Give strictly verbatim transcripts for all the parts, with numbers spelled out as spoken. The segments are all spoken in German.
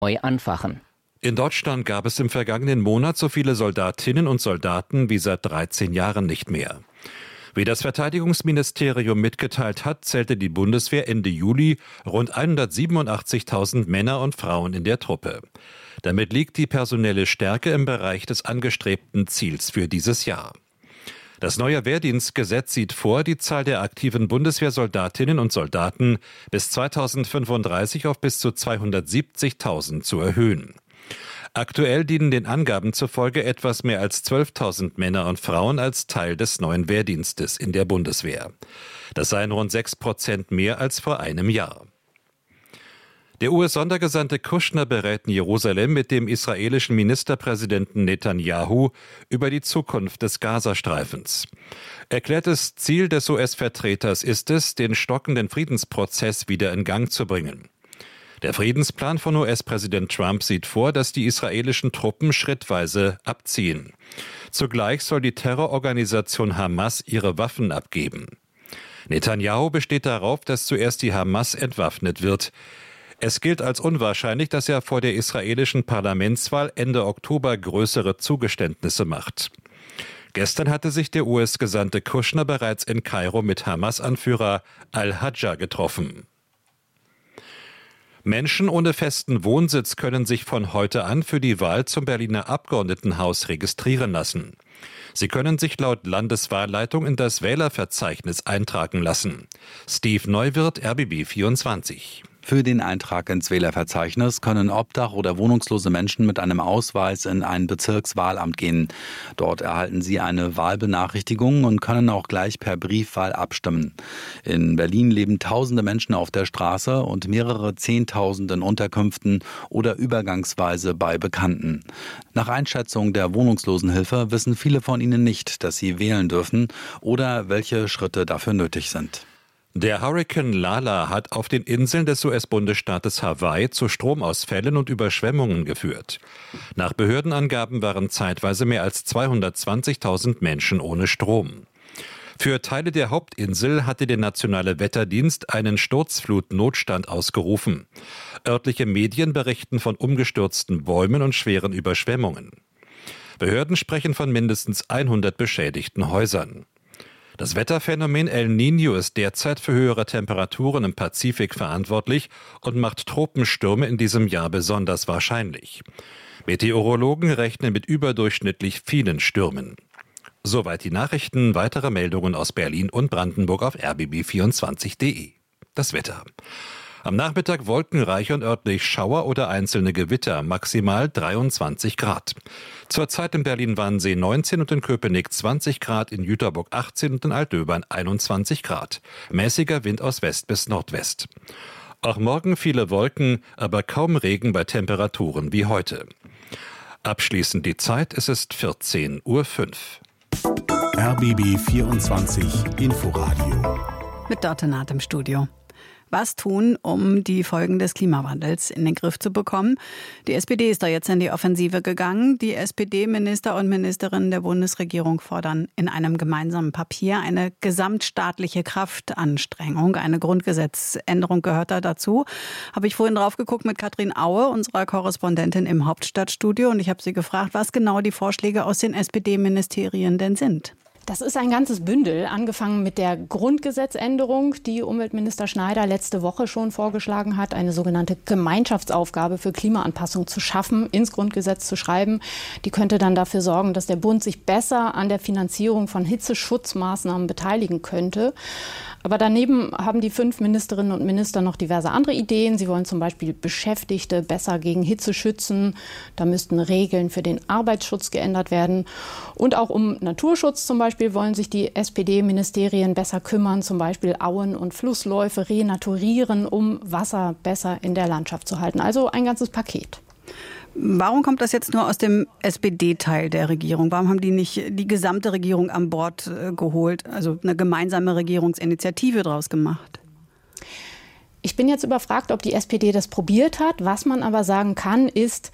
neu anfachen. In Deutschland gab es im vergangenen Monat so viele Soldatinnen und Soldaten wie seit dreizehn Jahren nicht mehr. Wie das Verteidigungsministerium mitgeteilt hat, zählte die Bundeswehr Ende Juli rund hundertsiebenundachtzigtausend Männer und Frauen in der Truppe. Damit liegt die personelle Stärke im Bereich des angestrebten Ziels für dieses Jahr. Das neue Wehrdienstgesetz sieht vor, die Zahl der aktiven Bundeswehrsoldatinnen und Soldaten bis zweitausendfünfunddreißig auf bis zu zweihundertsiebzigtausend zu erhöhen. Aktuell dienen den Angaben zufolge etwas mehr als zwölftausend Männer und Frauen als Teil des neuen Wehrdienstes in der Bundeswehr. Das seien rund sechs Prozent mehr als vor einem Jahr. Der U S-Sondergesandte Kushner berät in Jerusalem mit dem israelischen Ministerpräsidenten Netanyahu über die Zukunft des Gazastreifens. Erklärtes Ziel des U S-Vertreters ist es, den stockenden Friedensprozess wieder in Gang zu bringen. Der Friedensplan von U S-Präsident Trump sieht vor, dass die israelischen Truppen schrittweise abziehen. Zugleich soll die Terrororganisation Hamas ihre Waffen abgeben. Netanyahu besteht darauf, dass zuerst die Hamas entwaffnet wird. Es gilt als unwahrscheinlich, dass er vor der israelischen Parlamentswahl Ende Oktober größere Zugeständnisse macht. Gestern hatte sich der U S-Gesandte Kushner bereits in Kairo mit Hamas-Anführer al-Hadja getroffen. Menschen ohne festen Wohnsitz können sich von heute an für die Wahl zum Berliner Abgeordnetenhaus registrieren lassen. Sie können sich laut Landeswahlleitung in das Wählerverzeichnis eintragen lassen. Steve Neuwirth, R B B vierundzwanzig. Für den Eintrag ins Wählerverzeichnis können Obdach- oder wohnungslose Menschen mit einem Ausweis in ein Bezirkswahlamt gehen. Dort erhalten sie eine Wahlbenachrichtigung und können auch gleich per Briefwahl abstimmen. In Berlin leben tausende Menschen auf der Straße und mehrere Zehntausend in Unterkünften oder übergangsweise bei Bekannten. Nach Einschätzung der Wohnungslosenhilfe wissen viele von ihnen nicht, dass sie wählen dürfen oder welche Schritte dafür nötig sind. Der Hurrikan Lala hat auf den Inseln des U S-Bundesstaates Hawaii zu Stromausfällen und Überschwemmungen geführt. Nach Behördenangaben waren zeitweise mehr als zweihundertzwanzigtausend Menschen ohne Strom. Für Teile der Hauptinsel hatte der Nationale Wetterdienst einen Sturzflutnotstand ausgerufen. Örtliche Medien berichten von umgestürzten Bäumen und schweren Überschwemmungen. Behörden sprechen von mindestens hundert beschädigten Häusern. Das Wetterphänomen El Niño ist derzeit für höhere Temperaturen im Pazifik verantwortlich und macht Tropenstürme in diesem Jahr besonders wahrscheinlich. Meteorologen rechnen mit überdurchschnittlich vielen Stürmen. Soweit die Nachrichten, weitere Meldungen aus Berlin und Brandenburg auf r b b vierundzwanzig punkt de. Das Wetter. Am Nachmittag wolkenreich und örtlich Schauer oder einzelne Gewitter, maximal dreiundzwanzig Grad. Zurzeit in Berlin-Wannsee neunzehn und in Köpenick zwanzig Grad, in Jüterbock achtzehn und in Altdöbern einundzwanzig Grad. Mäßiger Wind aus West bis Nordwest. Auch morgen viele Wolken, aber kaum Regen bei Temperaturen wie heute. Abschließend die Zeit, es ist vierzehn Uhr fünf. R B B vierundzwanzig Inforadio. Mit Dörte Naht im Studio. Was tun, um die Folgen des Klimawandels in den Griff zu bekommen? Die S P D ist da jetzt in die Offensive gegangen. Die S P D-Minister und Ministerinnen der Bundesregierung fordern in einem gemeinsamen Papier eine gesamtstaatliche Kraftanstrengung. Eine Grundgesetzänderung gehört da dazu. Habe ich vorhin drauf geguckt mit Katrin Aue, unserer Korrespondentin im Hauptstadtstudio. Und ich habe sie gefragt, was genau die Vorschläge aus den S P D-Ministerien denn sind. Das ist ein ganzes Bündel, angefangen mit der Grundgesetzänderung, die Umweltminister Schneider letzte Woche schon vorgeschlagen hat, eine sogenannte Gemeinschaftsaufgabe für Klimaanpassung zu schaffen, ins Grundgesetz zu schreiben. Die könnte dann dafür sorgen, dass der Bund sich besser an der Finanzierung von Hitzeschutzmaßnahmen beteiligen könnte. Aber daneben haben die fünf Ministerinnen und Minister noch diverse andere Ideen. Sie wollen zum Beispiel Beschäftigte besser gegen Hitze schützen. Da müssten Regeln für den Arbeitsschutz geändert werden. Und auch um Naturschutz zum Beispiel wollen sich die S P D-Ministerien besser kümmern. Zum Beispiel Auen und Flussläufe renaturieren, um Wasser besser in der Landschaft zu halten. Also ein ganzes Paket. Warum kommt das jetzt nur aus dem S P D-Teil der Regierung? Warum haben die nicht die gesamte Regierung an Bord äh, geholt, also eine gemeinsame Regierungsinitiative draus gemacht? Ich bin jetzt überfragt, ob die S P D das probiert hat. Was man aber sagen kann, ist,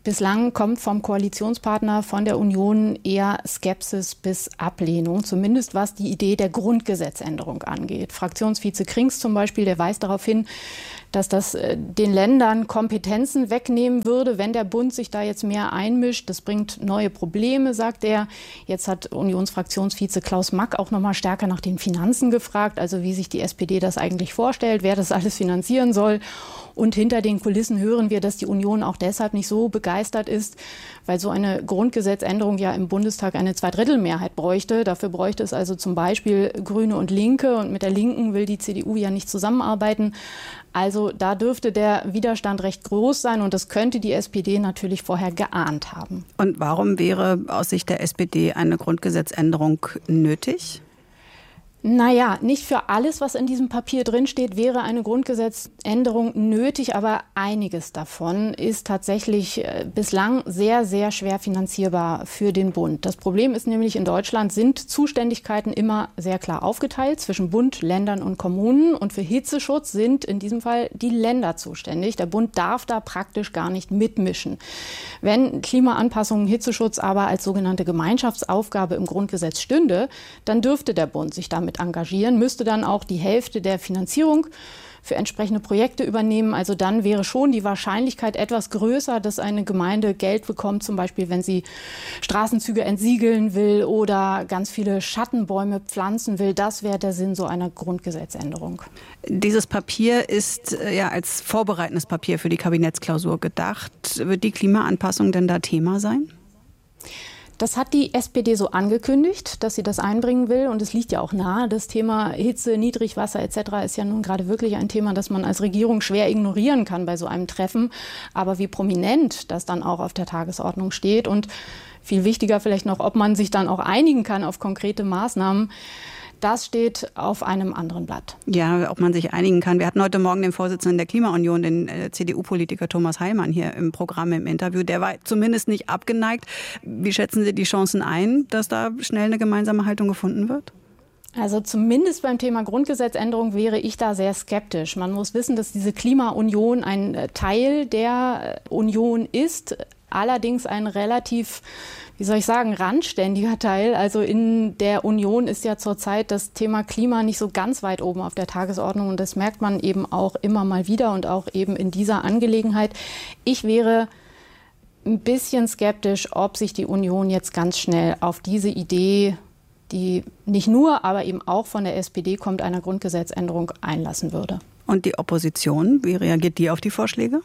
Bislang kommt vom Koalitionspartner von der Union eher Skepsis bis Ablehnung, zumindest was die Idee der Grundgesetzänderung angeht. Fraktionsvize Krings zum Beispiel, der weist darauf hin, dass das den Ländern Kompetenzen wegnehmen würde, wenn der Bund sich da jetzt mehr einmischt. Das bringt neue Probleme, sagt er. Jetzt hat Unionsfraktionsvize Klaus Mack auch noch mal stärker nach den Finanzen gefragt, also wie sich die S P D das eigentlich vorstellt, wer das alles finanzieren soll. Und hinter den Kulissen hören wir, dass die Union auch deshalb nicht so begeistert ist, weil so eine Grundgesetzänderung ja im Bundestag eine Zweidrittelmehrheit bräuchte. Dafür bräuchte es also zum Beispiel Grüne und Linke. Und mit der Linken will die C D U ja nicht zusammenarbeiten. Also da dürfte der Widerstand recht groß sein. Und das könnte die S P D natürlich vorher geahnt haben. Und warum wäre aus Sicht der S P D eine Grundgesetzänderung nötig? Naja, nicht für alles, was in diesem Papier drinsteht, wäre eine Grundgesetzänderung nötig, aber einiges davon ist tatsächlich äh, bislang sehr, sehr schwer finanzierbar für den Bund. Das Problem ist nämlich, in Deutschland sind Zuständigkeiten immer sehr klar aufgeteilt zwischen Bund, Ländern und Kommunen. Und für Hitzeschutz sind in diesem Fall die Länder zuständig. Der Bund darf da praktisch gar nicht mitmischen. Wenn Klimaanpassung, Hitzeschutz aber als sogenannte Gemeinschaftsaufgabe im Grundgesetz stünde, dann dürfte der Bund sich damit engagieren, müsste dann auch die Hälfte der Finanzierung für entsprechende Projekte übernehmen. Also dann wäre schon die Wahrscheinlichkeit etwas größer, dass eine Gemeinde Geld bekommt, zum Beispiel wenn sie Straßenzüge entsiegeln will oder ganz viele Schattenbäume pflanzen will. Das wäre der Sinn so einer Grundgesetzänderung. Dieses Papier ist ja als vorbereitendes Papier für die Kabinettsklausur gedacht. Wird die Klimaanpassung denn da Thema sein? Das hat die S P D so angekündigt, dass sie das einbringen will. Und es liegt ja auch nahe. Das Thema Hitze, Niedrigwasser et cetera ist ja nun gerade wirklich ein Thema, das man als Regierung schwer ignorieren kann bei so einem Treffen. Aber wie prominent das dann auch auf der Tagesordnung steht und viel wichtiger vielleicht noch, ob man sich dann auch einigen kann auf konkrete Maßnahmen, das steht auf einem anderen Blatt. Ja, ob man sich einigen kann. Wir hatten heute Morgen den Vorsitzenden der Klimaunion, den äh, C D U-Politiker Thomas Heilmann, hier im Programm im Interview. Der war zumindest nicht abgeneigt. Wie schätzen Sie die Chancen ein, dass da schnell eine gemeinsame Haltung gefunden wird? Also zumindest beim Thema Grundgesetzänderung wäre ich da sehr skeptisch. Man muss wissen, dass diese Klimaunion ein Teil der Union ist, allerdings ein relativ, wie soll ich sagen, randständiger Teil. Also in der Union ist ja zurzeit das Thema Klima nicht so ganz weit oben auf der Tagesordnung. Und das merkt man eben auch immer mal wieder und auch eben in dieser Angelegenheit. Ich wäre ein bisschen skeptisch, ob sich die Union jetzt ganz schnell auf diese Idee, die nicht nur, aber eben auch von der S P D kommt, einer Grundgesetzänderung einlassen würde. Und die Opposition, wie reagiert die auf die Vorschläge?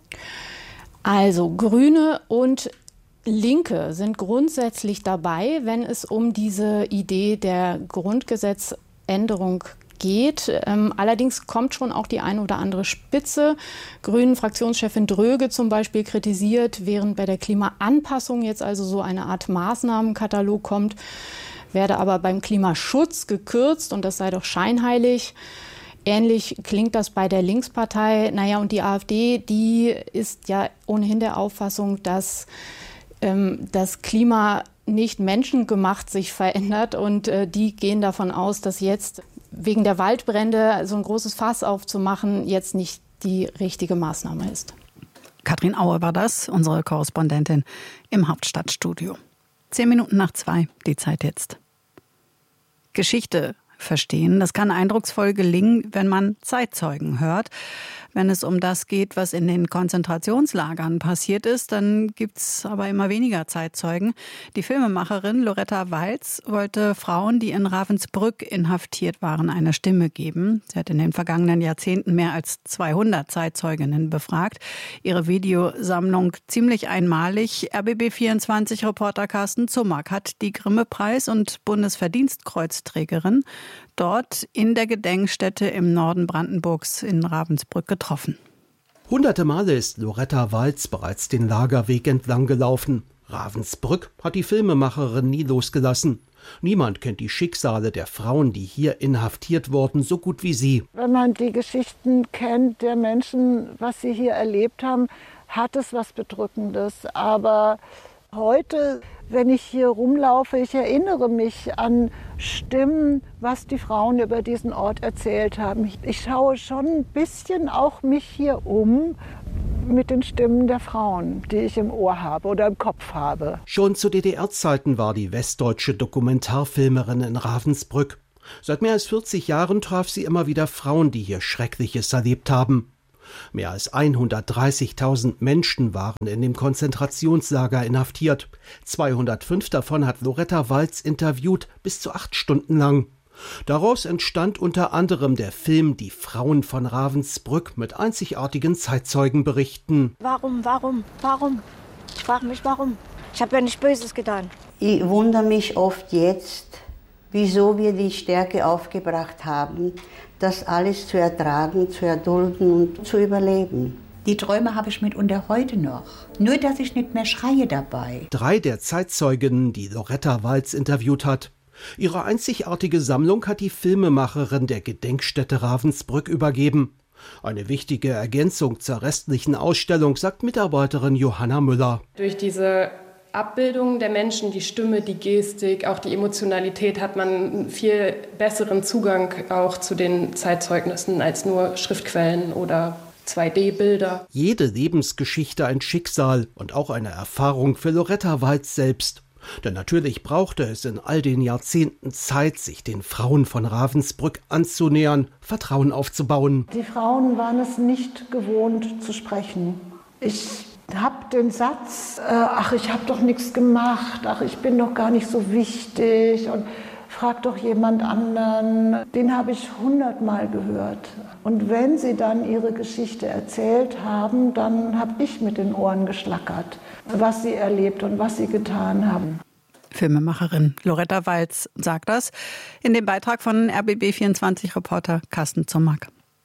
Also Grüne und Linke sind grundsätzlich dabei, wenn es um diese Idee der Grundgesetzänderung geht. Ähm, allerdings kommt schon auch die eine oder andere Spitze. Grünen-Fraktionschefin Dröge zum Beispiel kritisiert, während bei der Klimaanpassung jetzt also so eine Art Maßnahmenkatalog kommt, werde aber beim Klimaschutz gekürzt und das sei doch scheinheilig. Ähnlich klingt das bei der Linkspartei. Naja, und die AfD, die ist ja ohnehin der Auffassung, dass ähm, das Klima nicht menschengemacht sich verändert. Und äh, die gehen davon aus, dass jetzt wegen der Waldbrände so ein großes Fass aufzumachen jetzt nicht die richtige Maßnahme ist. Katrin Aue war das, unsere Korrespondentin im Hauptstadtstudio. Zehn Minuten nach zwei, die Zeit jetzt. Geschichte verstehen. Das kann eindrucksvoll gelingen, wenn man Zeitzeugen hört. Wenn es um das geht, was in den Konzentrationslagern passiert ist, dann gibt's aber immer weniger Zeitzeugen. Die Filmemacherin Loretta Walz wollte Frauen, die in Ravensbrück inhaftiert waren, eine Stimme geben. Sie hat in den vergangenen Jahrzehnten mehr als zweihundert Zeitzeuginnen befragt. Ihre Videosammlung ziemlich einmalig. R B B vierundzwanzig-Reporter Carsten Zummack hat die Grimme-Preis- und Bundesverdienstkreuzträgerin dort in der Gedenkstätte im Norden Brandenburgs in Ravensbrück getroffen. Hunderte Male ist Loretta Walz bereits den Lagerweg entlang gelaufen. Ravensbrück hat die Filmemacherin nie losgelassen. Niemand kennt die Schicksale der Frauen, die hier inhaftiert wurden, so gut wie sie. Wenn man die Geschichten kennt der Menschen, was sie hier erlebt haben, hat es was Bedrückendes. Aber heute, wenn ich hier rumlaufe, ich erinnere mich an Stimmen, was die Frauen über diesen Ort erzählt haben. Ich schaue schon ein bisschen auch mich hier um, mit den Stimmen der Frauen, die ich im Ohr habe oder im Kopf habe. Schon zu D D R-Zeiten war die westdeutsche Dokumentarfilmerin in Ravensbrück. Seit mehr als vierzig Jahren traf sie immer wieder Frauen, die hier Schreckliches erlebt haben. Mehr als hundertdreißigtausend Menschen waren in dem Konzentrationslager inhaftiert. zweihundertfünf davon hat Loretta Waltz interviewt, bis zu acht Stunden lang. Daraus entstand unter anderem der Film Die Frauen von Ravensbrück mit einzigartigen Zeitzeugenberichten. Warum, warum, warum? Ich frage mich, warum? Ich habe ja nichts Böses getan. Ich wundere mich oft jetzt, wieso wir die Stärke aufgebracht haben, das alles zu ertragen, zu erdulden und zu überleben. Die Träume habe ich mitunter heute noch. Nur, dass ich nicht mehr schreie dabei. Drei der Zeitzeuginnen, die Loretta Waltz interviewt hat. Ihre einzigartige Sammlung hat die Filmemacherin der Gedenkstätte Ravensbrück übergeben. Eine wichtige Ergänzung zur restlichen Ausstellung, sagt Mitarbeiterin Johanna Müller. Durch diese Abbildung der Menschen, die Stimme, die Gestik, auch die Emotionalität, hat man einen viel besseren Zugang auch zu den Zeitzeugnissen als nur Schriftquellen oder zwei D Bilder. Jede Lebensgeschichte ein Schicksal und auch eine Erfahrung für Loretta Waltz selbst. Denn natürlich brauchte es in all den Jahrzehnten Zeit, sich den Frauen von Ravensbrück anzunähern, Vertrauen aufzubauen. Die Frauen waren es nicht gewohnt zu sprechen. Ich habe den Satz, äh, ach, ich habe doch nichts gemacht, ach, ich bin doch gar nicht so wichtig und frag doch jemand anderen, den habe ich hundertmal gehört. Und wenn sie dann ihre Geschichte erzählt haben, dann habe ich mit den Ohren geschlackert, was sie erlebt und was sie getan haben. Filmemacherin Loretta Waltz sagt das in dem Beitrag von R B B vierundzwanzig-Reporter Carsten Zommack.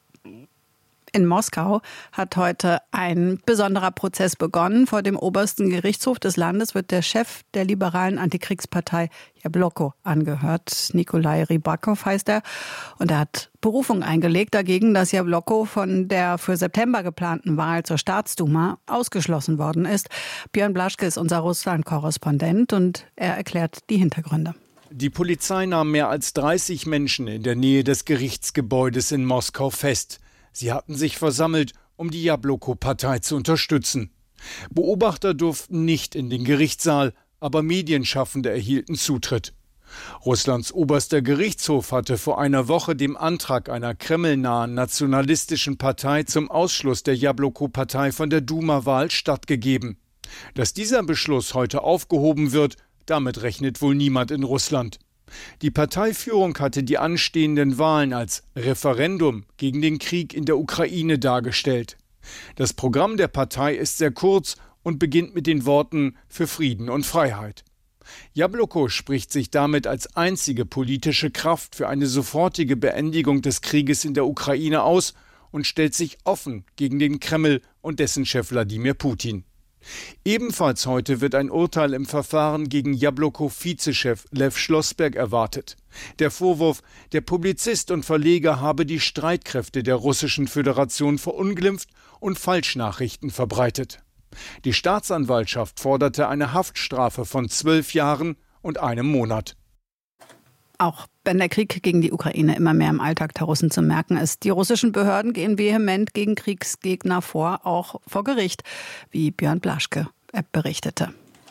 In Moskau hat heute ein besonderer Prozess begonnen. Vor dem obersten Gerichtshof des Landes wird der Chef der liberalen Antikriegspartei Jabloko angehört. Nikolai Rybakov heißt er. Und er hat Berufung eingelegt dagegen, dass Jabloko von der für September geplanten Wahl zur Staatsduma ausgeschlossen worden ist. Björn Blaschke ist unser Russland-Korrespondent und er erklärt die Hintergründe. Die Polizei nahm mehr als dreißig Menschen in der Nähe des Gerichtsgebäudes in Moskau fest. Sie hatten sich versammelt, um die Jabloko-Partei zu unterstützen. Beobachter durften nicht in den Gerichtssaal, aber Medienschaffende erhielten Zutritt. Russlands oberster Gerichtshof hatte vor einer Woche dem Antrag einer kremlnahen nationalistischen Partei zum Ausschluss der Jabloko-Partei von der Duma-Wahl stattgegeben. Dass dieser Beschluss heute aufgehoben wird, damit rechnet wohl niemand in Russland. Die Parteiführung hatte die anstehenden Wahlen als Referendum gegen den Krieg in der Ukraine dargestellt. Das Programm der Partei ist sehr kurz und beginnt mit den Worten für Frieden und Freiheit. Jabloko spricht sich damit als einzige politische Kraft für eine sofortige Beendigung des Krieges in der Ukraine aus und stellt sich offen gegen den Kreml und dessen Chef Wladimir Putin. Ebenfalls heute wird ein Urteil im Verfahren gegen Jabloko-Vizechef Lev Schlossberg erwartet. Der Vorwurf, der Publizist und Verleger habe die Streitkräfte der Russischen Föderation verunglimpft und Falschnachrichten verbreitet. Die Staatsanwaltschaft forderte eine Haftstrafe von zwölf Jahren und einem Monat. Auch wenn der Krieg gegen die Ukraine immer mehr im Alltag der Russen zu merken ist. Die russischen Behörden gehen vehement gegen Kriegsgegner vor, auch vor Gericht, wie Björn Blaschke berichtete.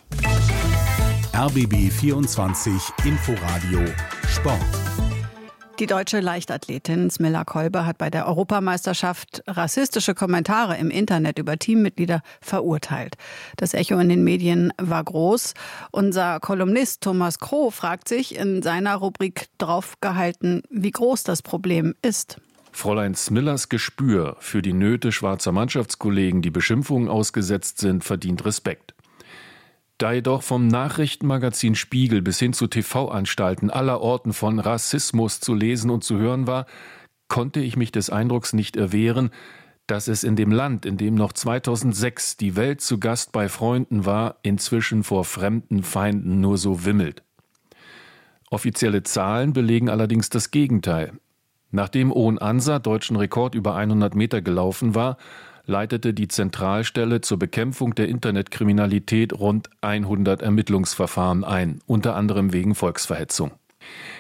R B B vierundzwanzig Inforadio Sport. Die deutsche Leichtathletin Smilla Kolbe hat bei der Europameisterschaft rassistische Kommentare im Internet über Teammitglieder verurteilt. Das Echo in den Medien war groß. Unser Kolumnist Thomas Kroh fragt sich in seiner Rubrik Draufgehalten, wie groß das Problem ist. Fräulein Smillers Gespür für die Nöte schwarzer Mannschaftskollegen, die Beschimpfungen ausgesetzt sind, verdient Respekt. Da jedoch vom Nachrichtenmagazin Spiegel bis hin zu T V-Anstalten aller Orten von Rassismus zu lesen und zu hören war, konnte ich mich des Eindrucks nicht erwehren, dass es in dem Land, in dem noch zweitausendsechs die Welt zu Gast bei Freunden war, inzwischen vor fremden Feinden nur so wimmelt. Offizielle Zahlen belegen allerdings das Gegenteil. Nachdem Oon Ansa deutschen Rekord über hundert Meter gelaufen war, leitete die Zentralstelle zur Bekämpfung der Internetkriminalität rund hundert Ermittlungsverfahren ein, unter anderem wegen Volksverhetzung.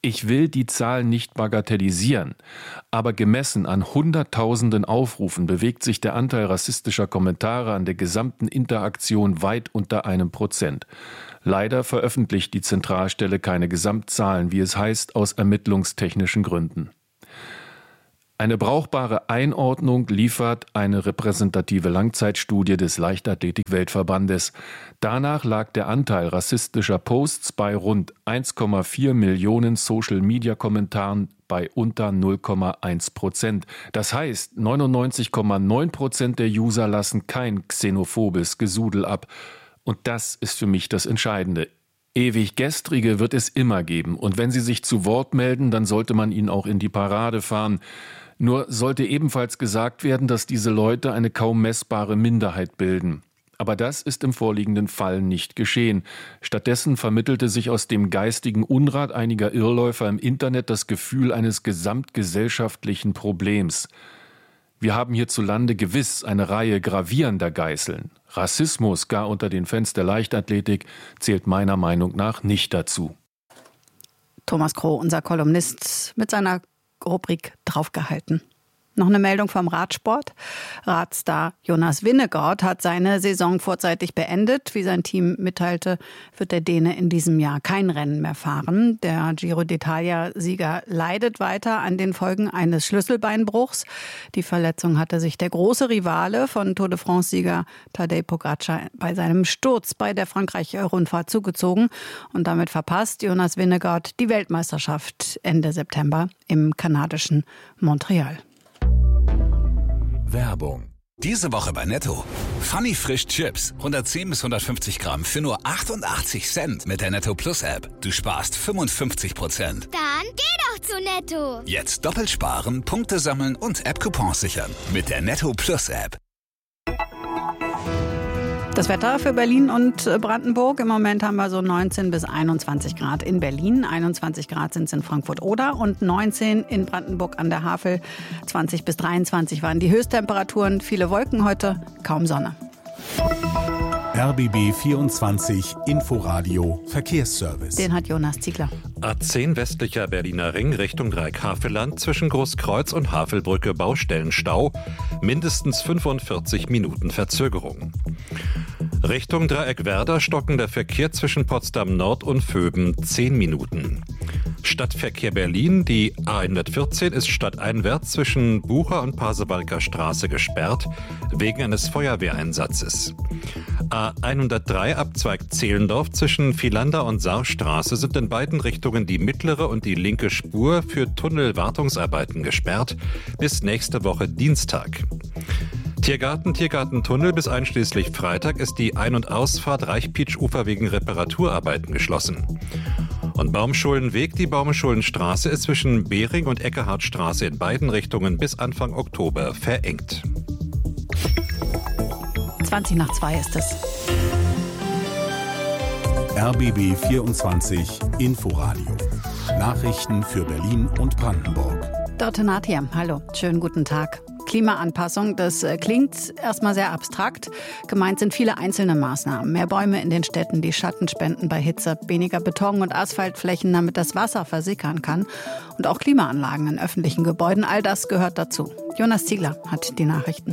Ich will die Zahl nicht bagatellisieren, aber gemessen an Hunderttausenden Aufrufen bewegt sich der Anteil rassistischer Kommentare an der gesamten Interaktion weit unter einem Prozent. Leider veröffentlicht die Zentralstelle keine Gesamtzahlen, wie es heißt, aus ermittlungstechnischen Gründen. Eine brauchbare Einordnung liefert eine repräsentative Langzeitstudie des Leichtathletik-Weltverbandes. Danach lag der Anteil rassistischer Posts bei rund eins Komma vier Millionen Social-Media-Kommentaren bei unter null Komma eins Prozent. Das heißt, neunundneunzig Komma neun Prozent der User lassen kein xenophobes Gesudel ab. Und das ist für mich das Entscheidende. Ewig Gestrige wird es immer geben. Und wenn sie sich zu Wort melden, dann sollte man ihnen auch in die Parade fahren. Nur sollte ebenfalls gesagt werden, dass diese Leute eine kaum messbare Minderheit bilden. Aber das ist im vorliegenden Fall nicht geschehen. Stattdessen vermittelte sich aus dem geistigen Unrat einiger Irrläufer im Internet das Gefühl eines gesamtgesellschaftlichen Problems. Wir haben hierzulande gewiss eine Reihe gravierender Geißeln. Rassismus, gar unter den Fans der Leichtathletik, zählt meiner Meinung nach nicht dazu. Thomas Kroh, unser Kolumnist, mit seiner Rubrik draufgehalten. Noch eine Meldung vom Radsport. Radstar Jonas Vingegaard hat seine Saison vorzeitig beendet. Wie sein Team mitteilte, wird der Däne in diesem Jahr kein Rennen mehr fahren. Der Giro d'Italia-Sieger leidet weiter an den Folgen eines Schlüsselbeinbruchs. Die Verletzung hatte sich der große Rivale von Tour de France-Sieger Tadej Pogacar bei seinem Sturz bei der Frankreich-Rundfahrt zugezogen. Und damit verpasst Jonas Vingegaard die Weltmeisterschaft Ende September im kanadischen Montreal. Werbung. Diese Woche bei Netto. Funny Frisch Chips. hundertzehn bis hundertfünfzig Gramm für nur achtundachtzig Cent mit der Netto Plus App. Du sparst fünfundfünfzig Prozent. Dann geh doch zu Netto. Jetzt doppelt sparen, Punkte sammeln und App-Coupons sichern. Mit der Netto Plus App. Das Wetter für Berlin und Brandenburg. Im Moment haben wir so neunzehn bis einundzwanzig Grad in Berlin. einundzwanzig Grad sind es in Frankfurt-Oder und neunzehn in Brandenburg an der Havel. zwanzig bis dreiundzwanzig waren die Höchsttemperaturen. Viele Wolken heute, kaum Sonne. R B B vierundzwanzig Inforadio Verkehrsservice. Den hat Jonas Ziegler. A zehn westlicher Berliner Ring Richtung Dreieck-Havelland zwischen Großkreuz und Havelbrücke Baustellenstau. Mindestens fünfundvierzig Minuten Verzögerung. Richtung Dreieck-Werder stockender Verkehr zwischen Potsdam Nord und Vöben zehn Minuten. Stadtverkehr Berlin, die A hundertvierzehn ist stadteinwärts zwischen Bucher und Pasewalker Straße gesperrt, wegen eines Feuerwehreinsatzes. A hundertdrei Abzweig Zehlendorf zwischen Vielander und Saarstraße sind in beiden Richtungen die mittlere und die linke Spur für Tunnelwartungsarbeiten gesperrt, bis nächste Woche Dienstag. Tiergarten, Tiergartentunnel bis einschließlich Freitag ist die Ein- und Ausfahrt Reichpietsch-Ufer wegen Reparaturarbeiten geschlossen. Und Baumschulenweg, die Baumschulenstraße ist zwischen Behring und Eckehardtstraße in beiden Richtungen bis Anfang Oktober verengt. zwanzig nach zwei ist es. R B B vierundzwanzig Inforadio. Nachrichten für Berlin und Brandenburg. Dörte Nathia, hallo, schönen guten Tag. Klimaanpassung, das klingt erstmal sehr abstrakt. Gemeint sind viele einzelne Maßnahmen. Mehr Bäume in den Städten, die Schatten spenden bei Hitze, weniger Beton- und Asphaltflächen, damit das Wasser versickern kann. Und auch Klimaanlagen in öffentlichen Gebäuden, all das gehört dazu. Jonas Ziegler hat die Nachrichten.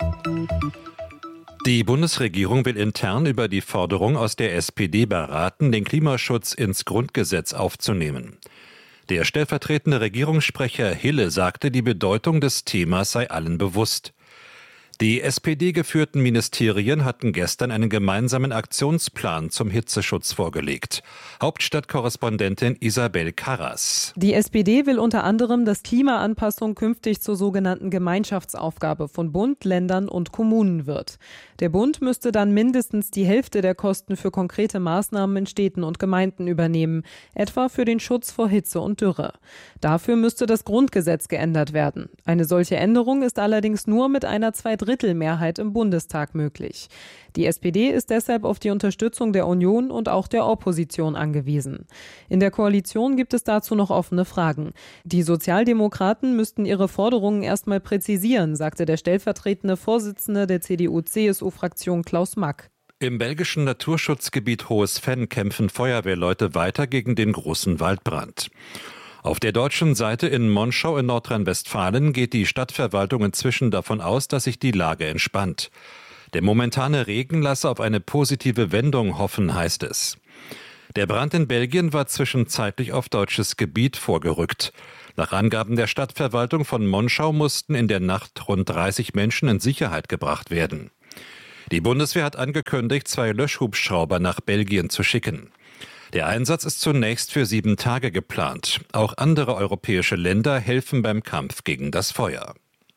Die Bundesregierung will intern über die Forderung aus der S P D beraten, den Klimaschutz ins Grundgesetz aufzunehmen. Der stellvertretende Regierungssprecher Hille sagte, die Bedeutung des Themas sei allen bewusst. Die S P D-geführten Ministerien hatten gestern einen gemeinsamen Aktionsplan zum Hitzeschutz vorgelegt. Hauptstadtkorrespondentin Isabel Karras. Die S P D will unter anderem, dass Klimaanpassung künftig zur sogenannten Gemeinschaftsaufgabe von Bund, Ländern und Kommunen wird. Der Bund müsste dann mindestens die Hälfte der Kosten für konkrete Maßnahmen in Städten und Gemeinden übernehmen, etwa für den Schutz vor Hitze und Dürre. Dafür müsste das Grundgesetz geändert werden. Eine solche Änderung ist allerdings nur mit einer Zweidrittelmehrheit im Bundestag möglich. Die S P D ist deshalb auf die Unterstützung der Union und auch der Opposition angewiesen. In der Koalition gibt es dazu noch offene Fragen. Die Sozialdemokraten müssten ihre Forderungen erstmal präzisieren, sagte der stellvertretende Vorsitzende der C D U C S U-Fraktion Klaus Mack. Im belgischen Naturschutzgebiet Hohes Venn kämpfen Feuerwehrleute weiter gegen den großen Waldbrand. Auf der deutschen Seite in Monschau in Nordrhein-Westfalen geht die Stadtverwaltung inzwischen davon aus, dass sich die Lage entspannt. Der momentane Regen lasse auf eine positive Wendung hoffen, heißt es. Der Brand in Belgien war zwischenzeitlich auf deutsches Gebiet vorgerückt. Nach Angaben der Stadtverwaltung von Monschau mussten in der Nacht rund dreißig Menschen in Sicherheit gebracht werden. Die Bundeswehr hat angekündigt, zwei Löschhubschrauber nach Belgien zu schicken. Der Einsatz ist zunächst für sieben Tage geplant. Auch andere europäische Länder helfen beim Kampf gegen das Feuer.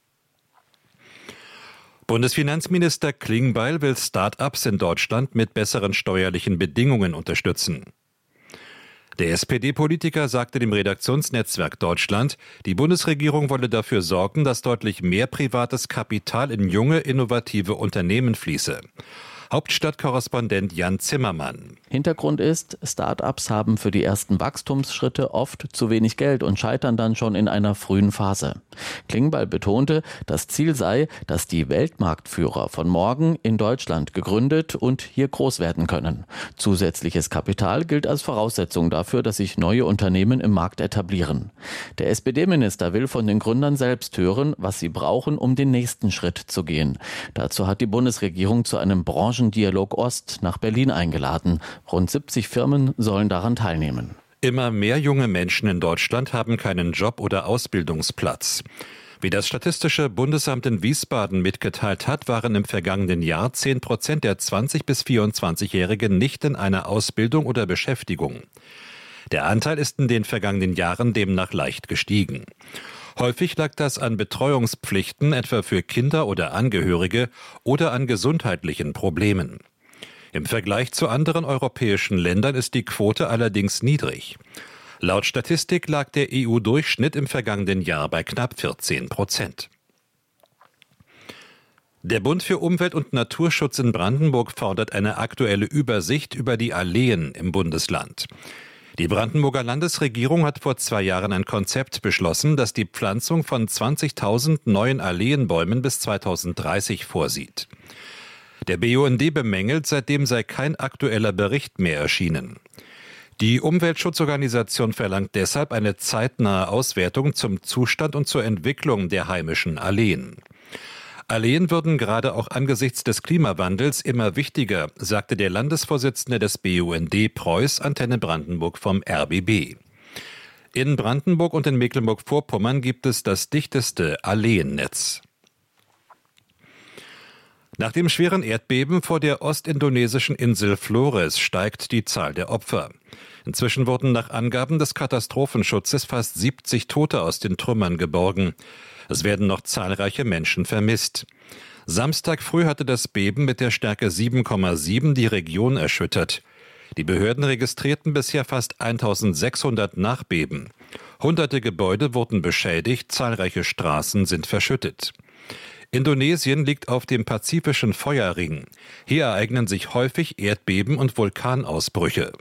Bundesfinanzminister Klingbeil will Start-ups in Deutschland mit besseren steuerlichen Bedingungen unterstützen. Der S P D-Politiker sagte dem Redaktionsnetzwerk Deutschland, die Bundesregierung wolle dafür sorgen, dass deutlich mehr privates Kapital in junge, innovative Unternehmen fließe. Hauptstadtkorrespondent Jan Zimmermann. Hintergrund ist, Start-ups haben für die ersten Wachstumsschritte oft zu wenig Geld und scheitern dann schon in einer frühen Phase. Klingbeil betonte, das Ziel sei, dass die Weltmarktführer von morgen in Deutschland gegründet und hier groß werden können. Zusätzliches Kapital gilt als Voraussetzung dafür, dass sich neue Unternehmen im Markt etablieren. Der S P D-Minister will von den Gründern selbst hören, was sie brauchen, um den nächsten Schritt zu gehen. Dazu hat die Bundesregierung zu einem Branchendialog Ost nach Berlin eingeladen. Rund siebzig Firmen sollen daran teilnehmen. Immer mehr junge Menschen in Deutschland haben keinen Job oder Ausbildungsplatz. Wie das Statistische Bundesamt in Wiesbaden mitgeteilt hat, waren im vergangenen Jahr zehn Prozent der zwanzig- bis vierundzwanzigjährigen nicht in einer Ausbildung oder Beschäftigung. Der Anteil ist in den vergangenen Jahren demnach leicht gestiegen. Häufig lag das an Betreuungspflichten, etwa für Kinder oder Angehörige, oder an gesundheitlichen Problemen. Im Vergleich zu anderen europäischen Ländern ist die Quote allerdings niedrig. Laut Statistik lag der E U-Durchschnitt im vergangenen Jahr bei knapp vierzehn Prozent. Der Bund für Umwelt und Naturschutz in Brandenburg fordert eine aktuelle Übersicht über die Alleen im Bundesland. Die Brandenburger Landesregierung hat vor zwei Jahren ein Konzept beschlossen, das die Pflanzung von zwanzigtausend neuen Alleenbäumen bis zweitausenddreißig vorsieht. Der B U N D bemängelt, seitdem sei kein aktueller Bericht mehr erschienen. Die Umweltschutzorganisation verlangt deshalb eine zeitnahe Auswertung zum Zustand und zur Entwicklung der heimischen Alleen. Alleen würden gerade auch angesichts des Klimawandels immer wichtiger, sagte der Landesvorsitzende des B U N D Preuß, Antenne Brandenburg vom R B B. In Brandenburg und in Mecklenburg-Vorpommern gibt es das dichteste Alleennetz. Nach dem schweren Erdbeben vor der ostindonesischen Insel Flores steigt die Zahl der Opfer. Inzwischen wurden nach Angaben des Katastrophenschutzes fast siebzig Tote aus den Trümmern geborgen. Es werden noch zahlreiche Menschen vermisst. Samstag früh hatte das Beben mit der Stärke sieben Komma sieben die Region erschüttert. Die Behörden registrierten bisher fast eintausendsechshundert Nachbeben. Hunderte Gebäude wurden beschädigt, zahlreiche Straßen sind verschüttet. Indonesien liegt auf dem pazifischen Feuerring. Hier ereignen sich häufig Erdbeben und Vulkanausbrüche.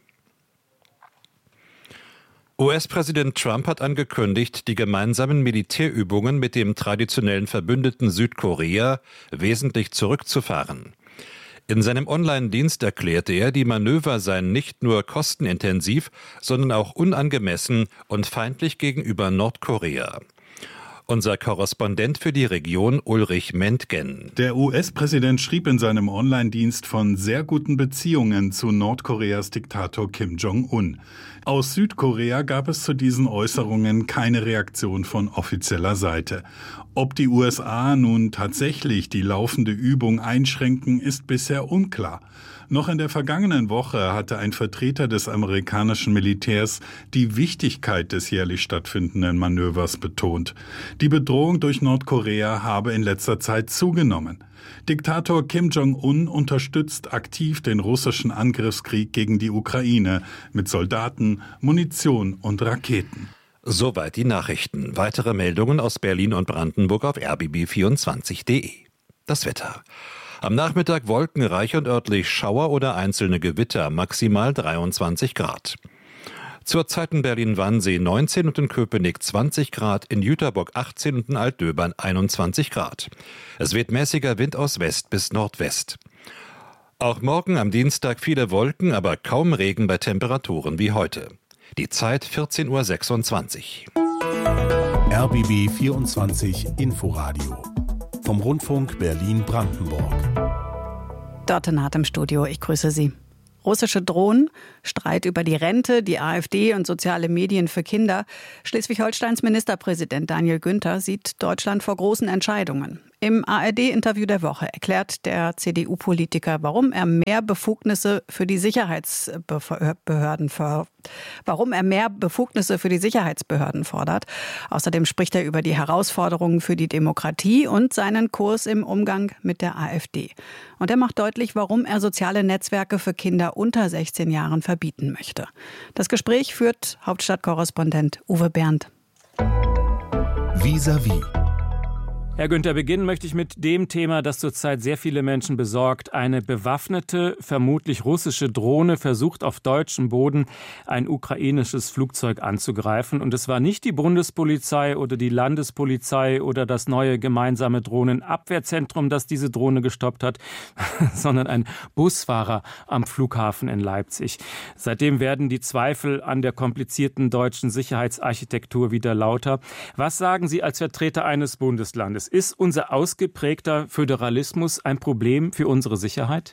U S-Präsident Trump hat angekündigt, die gemeinsamen Militärübungen mit dem traditionellen Verbündeten Südkorea wesentlich zurückzufahren. In seinem Online-Dienst erklärte er, die Manöver seien nicht nur kostenintensiv, sondern auch unangemessen und feindlich gegenüber Nordkorea. Unser Korrespondent für die Region Ulrich Mentgen. Der U S-Präsident schrieb in seinem Online-Dienst von sehr guten Beziehungen zu Nordkoreas Diktator Kim Jong-un. Aus Südkorea gab es zu diesen Äußerungen keine Reaktion von offizieller Seite. Ob die U S A nun tatsächlich die laufende Übung einschränken, ist bisher unklar. Noch in der vergangenen Woche hatte ein Vertreter des amerikanischen Militärs die Wichtigkeit des jährlich stattfindenden Manövers betont. Die Bedrohung durch Nordkorea habe in letzter Zeit zugenommen. Diktator Kim Jong-un unterstützt aktiv den russischen Angriffskrieg gegen die Ukraine mit Soldaten, Munition und Raketen. Soweit die Nachrichten. Weitere Meldungen aus Berlin und Brandenburg auf r b b vierundzwanzig punkt d e. Das Wetter. Am Nachmittag wolkenreich und örtlich Schauer oder einzelne Gewitter, maximal dreiundzwanzig Grad. Zurzeit in Berlin-Wannsee neunzehn und in Köpenick zwanzig Grad, in Jüterbock achtzehn und in Altdöbern einundzwanzig Grad. Es weht mäßiger Wind aus West bis Nordwest. Auch morgen am Dienstag viele Wolken, aber kaum Regen bei Temperaturen wie heute. Die Zeit vierzehn Uhr sechsundzwanzig. R B B vierundzwanzig Inforadio vom Rundfunk Berlin-Brandenburg. Dörte Naht im Studio, ich grüße Sie. Russische Drohnen, Streit über die Rente, die AfD und soziale Medien für Kinder. Schleswig-Holsteins Ministerpräsident Daniel Günther sieht Deutschland vor großen Entscheidungen. Im A R D-Interview der Woche erklärt der C D U-Politiker, warum er mehr Befugnisse für die Sicherheitsbehörden for- warum er mehr Befugnisse für die Sicherheitsbehörden fordert. Außerdem spricht er über die Herausforderungen für die Demokratie und seinen Kurs im Umgang mit der AfD. Und er macht deutlich, warum er soziale Netzwerke für Kinder unter sechzehn Jahren verbieten möchte. Das Gespräch führt Hauptstadtkorrespondent Uwe Berndt. Vis-à-vis. Herr Günther, beginnen möchte ich mit dem Thema, das zurzeit sehr viele Menschen besorgt. Eine bewaffnete, vermutlich russische Drohne versucht auf deutschem Boden ein ukrainisches Flugzeug anzugreifen. Und es war nicht die Bundespolizei oder die Landespolizei oder das neue gemeinsame Drohnenabwehrzentrum, das diese Drohne gestoppt hat, sondern ein Busfahrer am Flughafen in Leipzig. Seitdem werden die Zweifel an der komplizierten deutschen Sicherheitsarchitektur wieder lauter. Was sagen Sie als Vertreter eines Bundeslandes? Ist unser ausgeprägter Föderalismus ein Problem für unsere Sicherheit?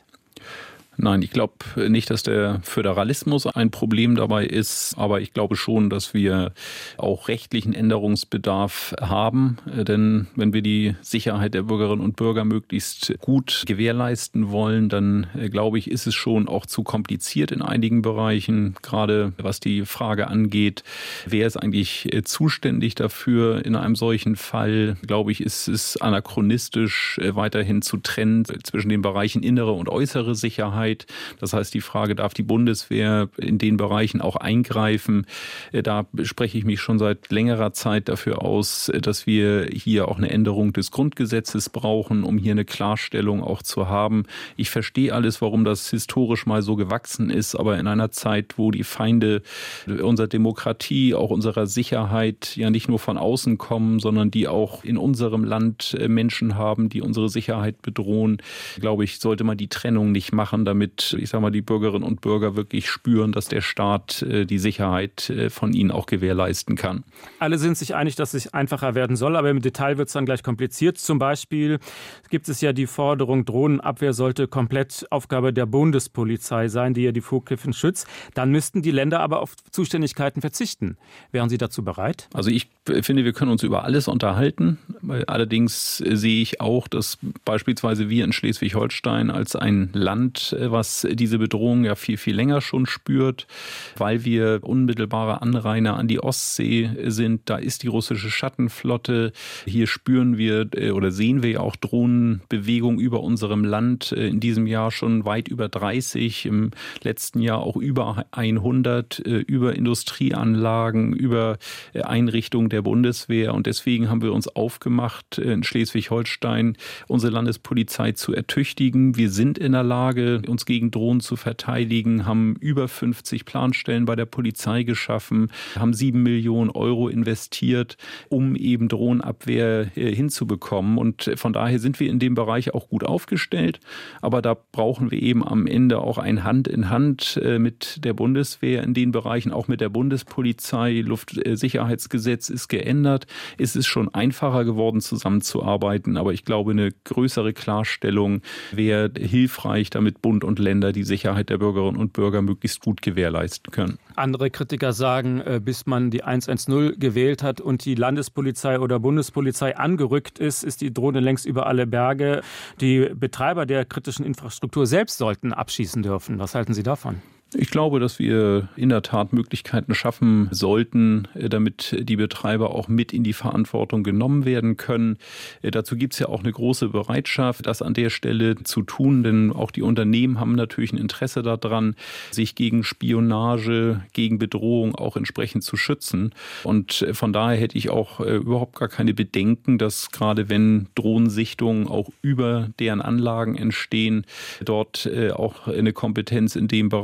Nein, ich glaube nicht, dass der Föderalismus ein Problem dabei ist, aber ich glaube schon, dass wir auch rechtlichen Änderungsbedarf haben, denn wenn wir die Sicherheit der Bürgerinnen und Bürger möglichst gut gewährleisten wollen, dann glaube ich, ist es schon auch zu kompliziert in einigen Bereichen, gerade was die Frage angeht, wer ist eigentlich zuständig dafür in einem solchen Fall, glaube ich, ist es anachronistisch weiterhin zu trennen zwischen den Bereichen innere und äußere Sicherheit. Das heißt, die Frage, darf die Bundeswehr in den Bereichen auch eingreifen? Da spreche ich mich schon seit längerer Zeit dafür aus, dass wir hier auch eine Änderung des Grundgesetzes brauchen, um hier eine Klarstellung auch zu haben. Ich verstehe alles, warum das historisch mal so gewachsen ist, aber in einer Zeit, wo die Feinde unserer Demokratie, auch unserer Sicherheit ja nicht nur von außen kommen, sondern die auch in unserem Land Menschen haben, die unsere Sicherheit bedrohen, glaube ich, sollte man die Trennung nicht machen, damit damit, ich sag mal, die Bürgerinnen und Bürger wirklich spüren, dass der Staat äh, die Sicherheit äh, von ihnen auch gewährleisten kann. Alle sind sich einig, dass es einfacher werden soll, aber im Detail wird es dann gleich kompliziert. Zum Beispiel gibt es ja die Forderung, Drohnenabwehr sollte komplett Aufgabe der Bundespolizei sein, die ja die Flughäfen schützt. Dann müssten die Länder aber auf Zuständigkeiten verzichten. Wären Sie dazu bereit? Also ich finde, wir können uns über alles unterhalten. Allerdings sehe ich auch, dass beispielsweise wir in Schleswig-Holstein als ein Land, was diese Bedrohung ja viel, viel länger schon spürt, weil wir unmittelbare Anrainer an die Ostsee sind. Da ist die russische Schattenflotte. Hier spüren wir oder sehen wir ja auch Drohnenbewegung über unserem Land. In diesem Jahr schon weit über dreißig, im letzten Jahr auch über hundert, über Industrieanlagen, über Einrichtungen der Bundeswehr. Und deswegen haben wir uns aufgemacht, in Schleswig-Holstein unsere Landespolizei zu ertüchtigen. Wir sind in der Lage, uns gegen Drohnen zu verteidigen, haben über fünfzig Planstellen bei der Polizei geschaffen, haben sieben Millionen Euro investiert, um eben Drohnenabwehr hinzubekommen. Und von daher sind wir in dem Bereich auch gut aufgestellt. Aber da brauchen wir eben am Ende auch ein Hand in Hand mit der Bundeswehr in den Bereichen, auch mit der Bundespolizei. Luftsicherheitsgesetz ist geändert. Es ist schon einfacher geworden, zusammenzuarbeiten. Aber ich glaube, eine größere Klarstellung wäre hilfreich, damit Bund und Länder die Sicherheit der Bürgerinnen und Bürger möglichst gut gewährleisten können. Andere Kritiker sagen, bis man die hundertzehn gewählt hat und die Landespolizei oder Bundespolizei angerückt ist, ist die Drohne längst über alle Berge. Die Betreiber der kritischen Infrastruktur selbst sollten abschießen dürfen. Was halten Sie davon? Ich glaube, dass wir in der Tat Möglichkeiten schaffen sollten, damit die Betreiber auch mit in die Verantwortung genommen werden können. Dazu gibt es ja auch eine große Bereitschaft, das an der Stelle zu tun, denn auch die Unternehmen haben natürlich ein Interesse daran, sich gegen Spionage, gegen Bedrohung auch entsprechend zu schützen. Und von daher hätte ich auch überhaupt gar keine Bedenken, dass gerade wenn Drohnensichtungen auch über deren Anlagen entstehen, dort auch eine Kompetenz in dem Bereich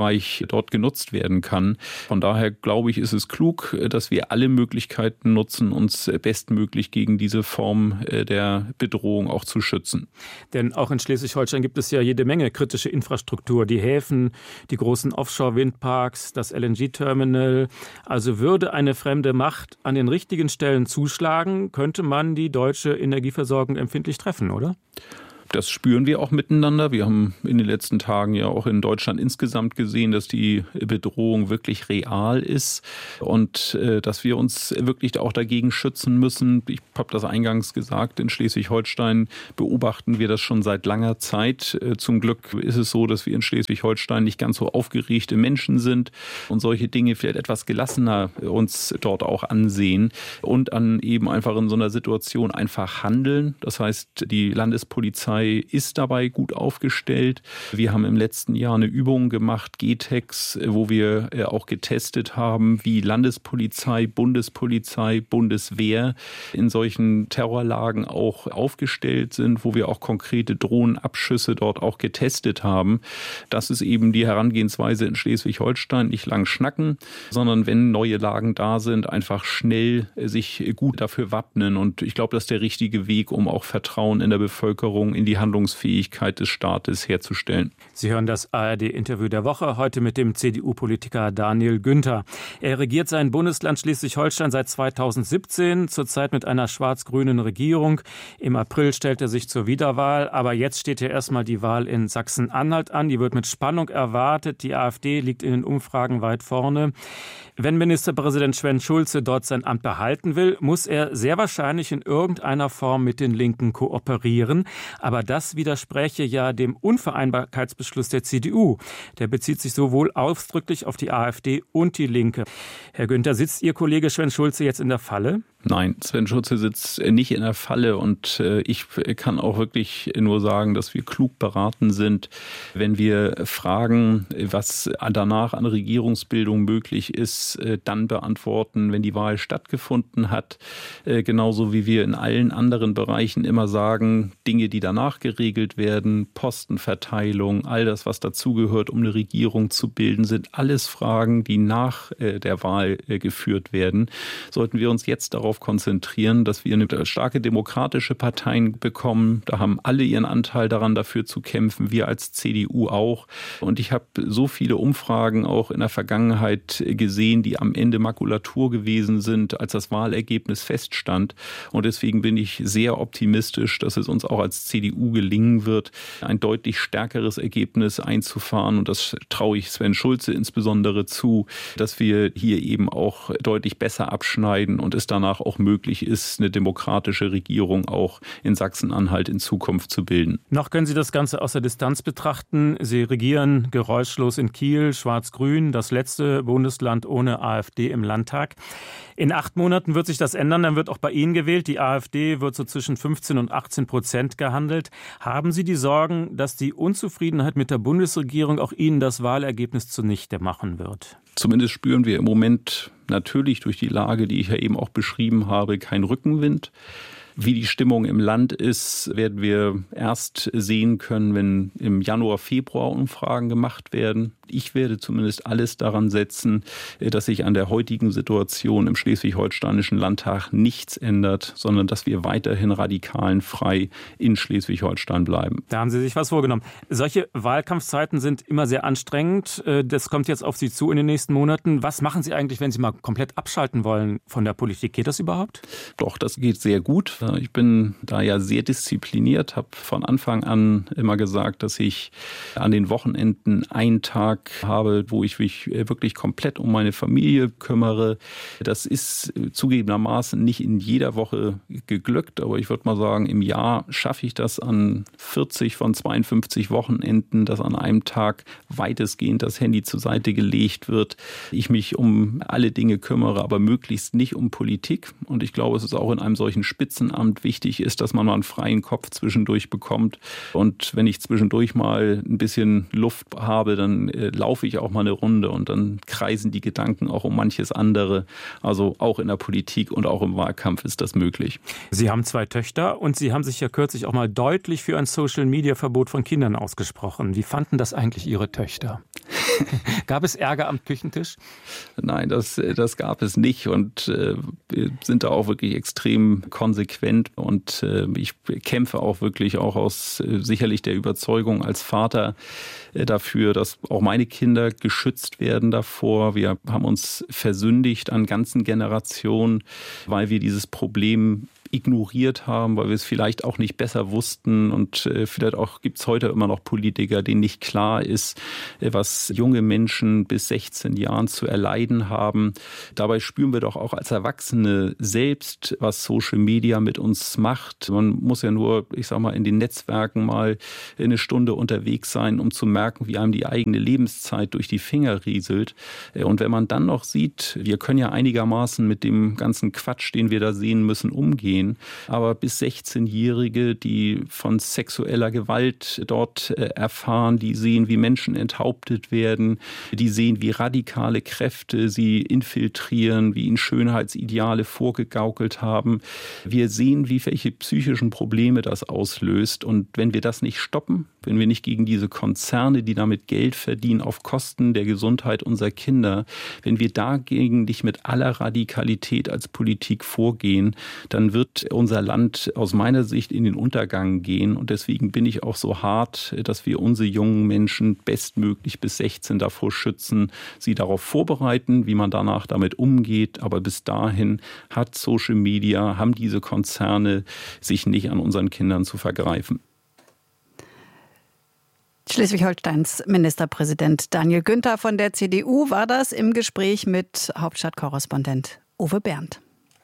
dort genutzt werden kann. Von daher glaube ich, ist es klug, dass wir alle Möglichkeiten nutzen, uns bestmöglich gegen diese Form der Bedrohung auch zu schützen. Denn auch in Schleswig-Holstein gibt es ja jede Menge kritische Infrastruktur. Die Häfen, die großen Offshore-Windparks, das L N G-Terminal. Also würde eine fremde Macht an den richtigen Stellen zuschlagen, könnte man die deutsche Energieversorgung empfindlich treffen, oder? Das spüren wir auch miteinander. Wir haben in den letzten Tagen ja auch in Deutschland insgesamt gesehen, dass die Bedrohung wirklich real ist und äh, dass wir uns wirklich auch dagegen schützen müssen. Ich habe das eingangs gesagt, in Schleswig-Holstein beobachten wir das schon seit langer Zeit. Äh, zum Glück ist es so, dass wir in Schleswig-Holstein nicht ganz so aufgeregte Menschen sind und solche Dinge vielleicht etwas gelassener uns dort auch ansehen und an eben einfach in so einer Situation einfach handeln. Das heißt, die Landespolizei ist dabei gut aufgestellt. Wir haben im letzten Jahr eine Übung gemacht, G TEX, wo wir auch getestet haben, wie Landespolizei, Bundespolizei, Bundeswehr in solchen Terrorlagen auch aufgestellt sind, wo wir auch konkrete Drohnenabschüsse dort auch getestet haben. Das ist eben die Herangehensweise in Schleswig-Holstein. Nicht lang schnacken, sondern wenn neue Lagen da sind, einfach schnell sich gut dafür wappnen. Und ich glaube, das ist der richtige Weg, um auch Vertrauen in der Bevölkerung, in die Handlungsfähigkeit des Staates herzustellen. Sie hören das A R D-Interview der Woche, heute mit dem C D U-Politiker Daniel Günther. Er regiert sein Bundesland Schleswig-Holstein seit zweitausendsiebzehn, zurzeit mit einer schwarz-grünen Regierung. Im April stellt er sich zur Wiederwahl, aber jetzt steht ja erstmal die Wahl in Sachsen-Anhalt an. Die wird mit Spannung erwartet. Die AfD liegt in den Umfragen weit vorne. Wenn Ministerpräsident Sven Schulze dort sein Amt behalten will, muss er sehr wahrscheinlich in irgendeiner Form mit den Linken kooperieren. Aber das widerspräche ja dem Unvereinbarkeitsbeschluss der C D U. Der bezieht sich sowohl ausdrücklich auf die AfD und die Linke. Herr Günther, sitzt Ihr Kollege Sven Schulze jetzt in der Falle? Nein, Sven Schulze sitzt nicht in der Falle und ich kann auch wirklich nur sagen, dass wir klug beraten sind, wenn wir fragen, was danach an Regierungsbildung möglich ist, dann beantworten, wenn die Wahl stattgefunden hat. Genauso wie wir in allen anderen Bereichen immer sagen, Dinge, die danach geregelt werden, Postenverteilung, all das, was dazugehört, um eine Regierung zu bilden, sind alles Fragen, die nach der Wahl geführt werden. Sollten wir uns jetzt darauf konzentrieren, dass wir eine starke demokratische Parteien bekommen. Da haben alle ihren Anteil daran, dafür zu kämpfen, wir als C D U auch. Und ich habe so viele Umfragen auch in der Vergangenheit gesehen, die am Ende Makulatur gewesen sind, als das Wahlergebnis feststand. Und deswegen bin ich sehr optimistisch, dass es uns auch als C D U gelingen wird, ein deutlich stärkeres Ergebnis einzufahren. Und das traue ich Sven Schulze insbesondere zu, dass wir hier eben auch deutlich besser abschneiden und es danach auch möglich ist, eine demokratische Regierung auch in Sachsen-Anhalt in Zukunft zu bilden. Noch können Sie das Ganze aus der Distanz betrachten. Sie regieren geräuschlos in Kiel, schwarz-grün, das letzte Bundesland ohne AfD im Landtag. In acht Monaten wird sich das ändern, dann wird auch bei Ihnen gewählt. Die AfD wird so zwischen fünfzehn und achtzehn Prozent gehandelt. Haben Sie die Sorgen, dass die Unzufriedenheit mit der Bundesregierung auch Ihnen das Wahlergebnis zunichte machen wird? Zumindest spüren wir im Moment natürlich durch die Lage, die ich ja eben auch beschrieben habe, keinen Rückenwind. Wie die Stimmung im Land ist, werden wir erst sehen können, wenn im Januar, Februar Umfragen gemacht werden. Ich werde zumindest alles daran setzen, dass sich an der heutigen Situation im Schleswig-Holsteinischen Landtag nichts ändert, sondern dass wir weiterhin radikalenfrei in Schleswig-Holstein bleiben. Da haben Sie sich was vorgenommen. Solche Wahlkampfzeiten sind immer sehr anstrengend. Das kommt jetzt auf Sie zu in den nächsten Monaten. Was machen Sie eigentlich, wenn Sie mal komplett abschalten wollen von der Politik? Geht das überhaupt? Doch, das geht sehr gut. Ich bin da ja sehr diszipliniert, habe von Anfang an immer gesagt, dass ich an den Wochenenden einen Tag habe, wo ich mich wirklich komplett um meine Familie kümmere. Das ist zugegebenermaßen nicht in jeder Woche geglückt, aber ich würde mal sagen, im Jahr schaffe ich das an vierzig von zweiundfünfzig Wochenenden, dass an einem Tag weitestgehend das Handy zur Seite gelegt wird. Ich mich um alle Dinge kümmere, aber möglichst nicht um Politik. Und ich glaube, es ist auch in einem solchen Spitzenamt wichtig ist, dass man mal einen freien Kopf zwischendurch bekommt. Und wenn ich zwischendurch mal ein bisschen Luft habe, dann äh, laufe ich auch mal eine Runde und dann kreisen die Gedanken auch um manches andere. Also auch in der Politik und auch im Wahlkampf ist das möglich. Sie haben zwei Töchter und Sie haben sich ja kürzlich auch mal deutlich für ein Social-Media-Verbot von Kindern ausgesprochen. Wie fanden das eigentlich Ihre Töchter? Gab es Ärger am Küchentisch? Nein, das, das gab es nicht und äh, wir sind da auch wirklich extrem konsequent und äh, ich kämpfe auch wirklich auch aus äh, sicherlich der Überzeugung als Vater äh, dafür, dass auch meine Kinder geschützt werden davor. Wir haben uns versündigt an ganzen Generationen, weil wir dieses Problem ignoriert haben, weil wir es vielleicht auch nicht besser wussten und äh, vielleicht auch gibt es heute immer noch Politiker, denen nicht klar ist, äh, was junge Menschen bis sechzehn Jahren zu erleiden haben. Dabei spüren wir doch auch als Erwachsene selbst, was Social Media mit uns macht. Man muss ja nur, ich sag mal, in den Netzwerken mal eine Stunde unterwegs sein, um zu merken, wie einem die eigene Lebenszeit durch die Finger rieselt. Äh, und wenn man dann noch sieht, wir können ja einigermaßen mit dem ganzen Quatsch, den wir da sehen müssen, umgehen. Aber bis sechzehnjährige, die von sexueller Gewalt dort erfahren, die sehen, wie Menschen enthauptet werden, die sehen, wie radikale Kräfte sie infiltrieren, wie ihnen Schönheitsideale vorgegaukelt haben. Wir sehen, wie welche psychischen Probleme das auslöst. Und wenn wir das nicht stoppen, wenn wir nicht gegen diese Konzerne, die damit Geld verdienen, auf Kosten der Gesundheit unserer Kinder, wenn wir dagegen nicht mit aller Radikalität als Politik vorgehen, dann wird unser Land aus meiner Sicht in den Untergang gehen. Und deswegen bin ich auch so hart, dass wir unsere jungen Menschen bestmöglich bis sechzehn davor schützen, sie darauf vorbereiten, wie man danach damit umgeht. Aber bis dahin hat Social Media, haben diese Konzerne sich nicht an unseren Kindern zu vergreifen. Schleswig-Holsteins Ministerpräsident Daniel Günther von der C D U war das im Gespräch mit Hauptstadtkorrespondent Uwe Bernd.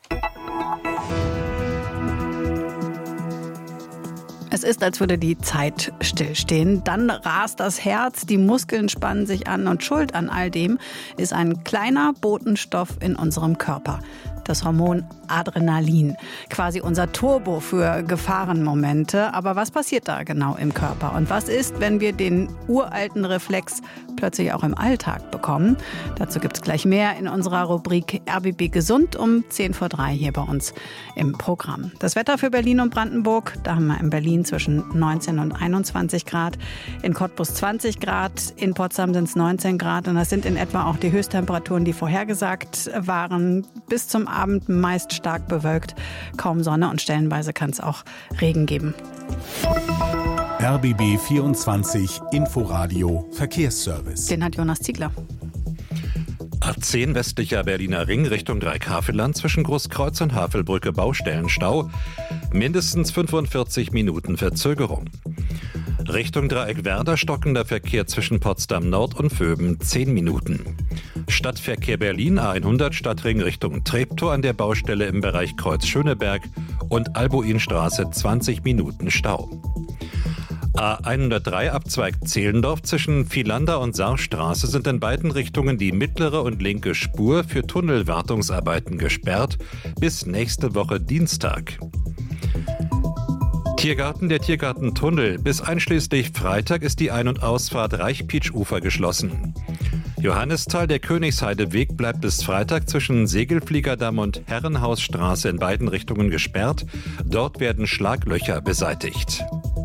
Es ist, als würde die Zeit stillstehen. Dann rast das Herz, die Muskeln spannen sich an und schuld an all dem ist ein kleiner Botenstoff in unserem Körper. Das Hormon Adrenalin. Quasi unser Turbo für Gefahrenmomente. Aber was passiert da genau im Körper? Und was ist, wenn wir den uralten Reflex plötzlich auch im Alltag bekommen? Dazu gibt es gleich mehr in unserer Rubrik R B B Gesund um zehn vor drei hier bei uns im Programm. Das Wetter für Berlin und Brandenburg, da haben wir in Berlin zwischen neunzehn und einundzwanzig Grad, in Cottbus zwanzig Grad, in Potsdam sind es neunzehn Grad und das sind in etwa auch die Höchsttemperaturen, die vorhergesagt waren. Bis zum Abend meist stark bewölkt, kaum Sonne und stellenweise kann es auch Regen geben. R B B vierundzwanzig Inforadio Verkehrsservice. Den hat Jonas Ziegler. A zehn westlicher Berliner Ring Richtung Dreieckhavelland zwischen Großkreuz und Havelbrücke Baustellenstau. Mindestens fünfundvierzig Minuten Verzögerung. Richtung Dreieck Werder stockender Verkehr zwischen Potsdam Nord und Vöben zehn Minuten. Stadtverkehr Berlin A hundert Stadtring Richtung Treptow an der Baustelle im Bereich Kreuz Schöneberg und Albuinstraße zwanzig Minuten Stau. A hundertdrei Abzweig Zehlendorf zwischen Vielander und Saarstraße sind in beiden Richtungen die mittlere und linke Spur für Tunnelwartungsarbeiten gesperrt bis nächste Woche Dienstag. Tiergarten, der Tiergartentunnel. Bis einschließlich Freitag ist die Ein- und Ausfahrt Reichpietsch-Ufer geschlossen. Johannisthal, der Königsheideweg bleibt bis Freitag zwischen Segelfliegerdamm und Herrenhausstraße in beiden Richtungen gesperrt. Dort werden Schlaglöcher beseitigt.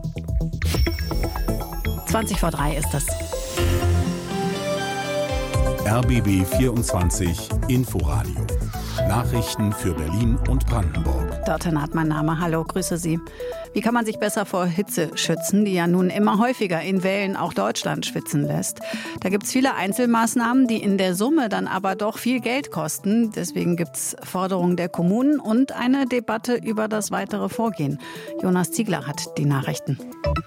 zwanzig vor drei ist das. R B B vierundzwanzig Inforadio. Nachrichten für Berlin und Brandenburg. Dörte Naht, mein Name. Hallo, grüße Sie. Wie kann man sich besser vor Hitze schützen, die ja nun immer häufiger in Wellen auch Deutschland schwitzen lässt? Da gibt es viele Einzelmaßnahmen, die in der Summe dann aber doch viel Geld kosten. Deswegen gibt es Forderungen der Kommunen und eine Debatte über das weitere Vorgehen. Jonas Ziegler hat die Nachrichten.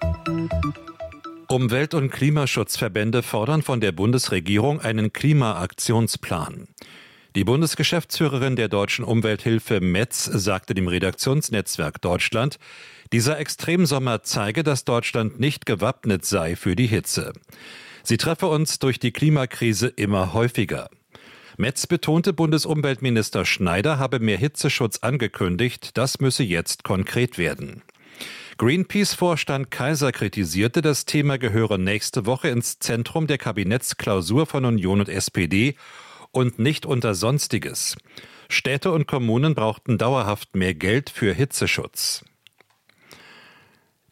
Umwelt- und Klimaschutzverbände fordern von der Bundesregierung einen Klimaaktionsplan. Die Bundesgeschäftsführerin der Deutschen Umwelthilfe Metz sagte dem Redaktionsnetzwerk Deutschland, dieser Extremsommer zeige, dass Deutschland nicht gewappnet sei für die Hitze. Sie treffe uns durch die Klimakrise immer häufiger. Metz betonte, Bundesumweltminister Schneider habe mehr Hitzeschutz angekündigt, das müsse jetzt konkret werden. Greenpeace-Vorstand Kaiser kritisierte, das Thema gehöre nächste Woche ins Zentrum der Kabinettsklausur von Union und S P D und nicht unter Sonstiges. Städte und Kommunen brauchten dauerhaft mehr Geld für Hitzeschutz.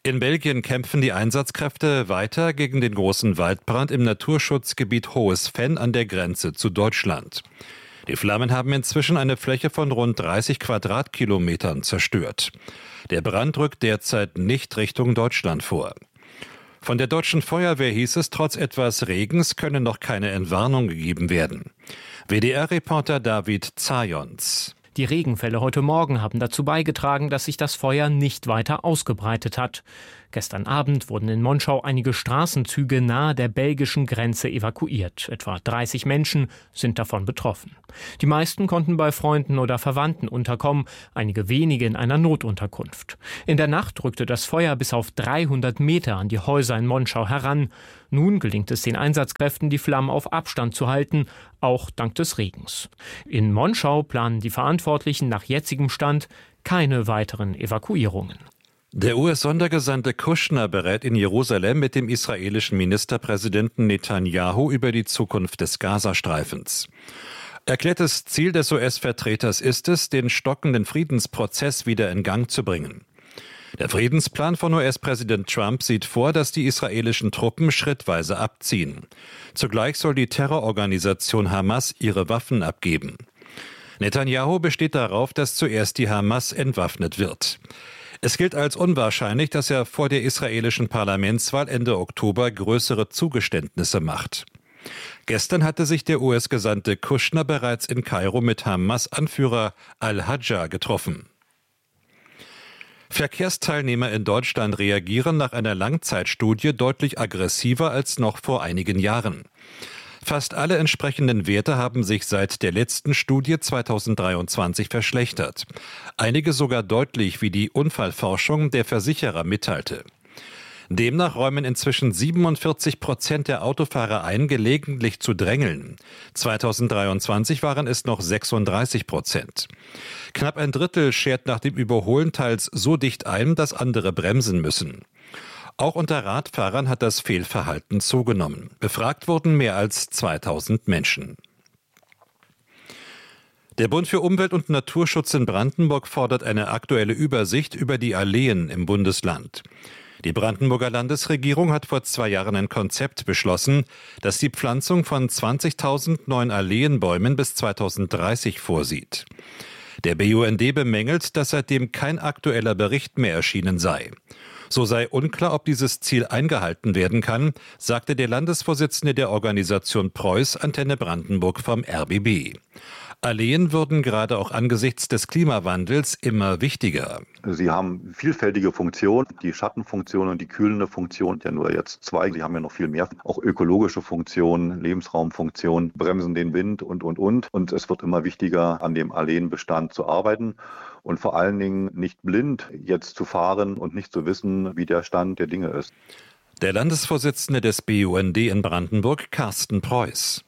In Belgien kämpfen die Einsatzkräfte weiter gegen den großen Waldbrand im Naturschutzgebiet Hohes Venn an der Grenze zu Deutschland. Die Flammen haben inzwischen eine Fläche von rund dreißig Quadratkilometern zerstört. Der Brand rückt derzeit nicht Richtung Deutschland vor. Von der deutschen Feuerwehr hieß es, trotz etwas Regens könne noch keine Entwarnung gegeben werden. W D R-Reporter David Zajons. Die Regenfälle heute Morgen haben dazu beigetragen, dass sich das Feuer nicht weiter ausgebreitet hat. Gestern Abend wurden in Monschau einige Straßenzüge nahe der belgischen Grenze evakuiert. Etwa dreißig Menschen sind davon betroffen. Die meisten konnten bei Freunden oder Verwandten unterkommen, einige wenige in einer Notunterkunft. In der Nacht rückte das Feuer bis auf dreihundert Meter an die Häuser in Monschau heran. Nun gelingt es den Einsatzkräften, die Flammen auf Abstand zu halten, auch dank des Regens. In Monschau planen die Verantwortlichen nach jetzigem Stand keine weiteren Evakuierungen. Der U S-Sondergesandte Kushner berät in Jerusalem mit dem israelischen Ministerpräsidenten Netanyahu über die Zukunft des Gazastreifens. Erklärtes Ziel des U S-Vertreters ist es, den stockenden Friedensprozess wieder in Gang zu bringen. Der Friedensplan von U S-Präsident Trump sieht vor, dass die israelischen Truppen schrittweise abziehen. Zugleich soll die Terrororganisation Hamas ihre Waffen abgeben. Netanyahu besteht darauf, dass zuerst die Hamas entwaffnet wird. Es gilt als unwahrscheinlich, dass er vor der israelischen Parlamentswahl Ende Oktober größere Zugeständnisse macht. Gestern hatte sich der U S-Gesandte Kushner bereits in Kairo mit Hamas-Anführer al-Hajja getroffen. Verkehrsteilnehmer in Deutschland reagieren nach einer Langzeitstudie deutlich aggressiver als noch vor einigen Jahren. Fast alle entsprechenden Werte haben sich seit der letzten Studie zweitausenddreiundzwanzig verschlechtert. Einige sogar deutlich, wie die Unfallforschung der Versicherer mitteilte. Demnach räumen inzwischen siebenundvierzig Prozent der Autofahrer ein, gelegentlich zu drängeln. zweitausenddreiundzwanzig waren es noch sechsunddreißig Prozent. Knapp ein Drittel schert nach dem Überholen teils so dicht ein, dass andere bremsen müssen. Auch unter Radfahrern hat das Fehlverhalten zugenommen. Befragt wurden mehr als zweitausend Menschen. Der Bund für Umwelt und Naturschutz in Brandenburg fordert eine aktuelle Übersicht über die Alleen im Bundesland. Die Brandenburger Landesregierung hat vor zwei Jahren ein Konzept beschlossen, das die Pflanzung von zwanzigtausend neuen Alleenbäumen bis zweitausenddreißig vorsieht. Der B U N D bemängelt, dass seitdem kein aktueller Bericht mehr erschienen sei. So sei unklar, ob dieses Ziel eingehalten werden kann, sagte der Landesvorsitzende der Organisation Preuß Antenne Brandenburg vom R B B. Alleen würden gerade auch angesichts des Klimawandels immer wichtiger. Sie haben vielfältige Funktionen, die Schattenfunktion und die kühlende Funktion, ja nur jetzt zwei, sie haben ja noch viel mehr, auch ökologische Funktionen, Lebensraumfunktionen, bremsen den Wind und, und, und. Und es wird immer wichtiger, an dem Alleenbestand zu arbeiten und vor allen Dingen nicht blind jetzt zu fahren und nicht zu wissen, wie der Stand der Dinge ist. Der Landesvorsitzende des B U N D in Brandenburg, Carsten Preuß.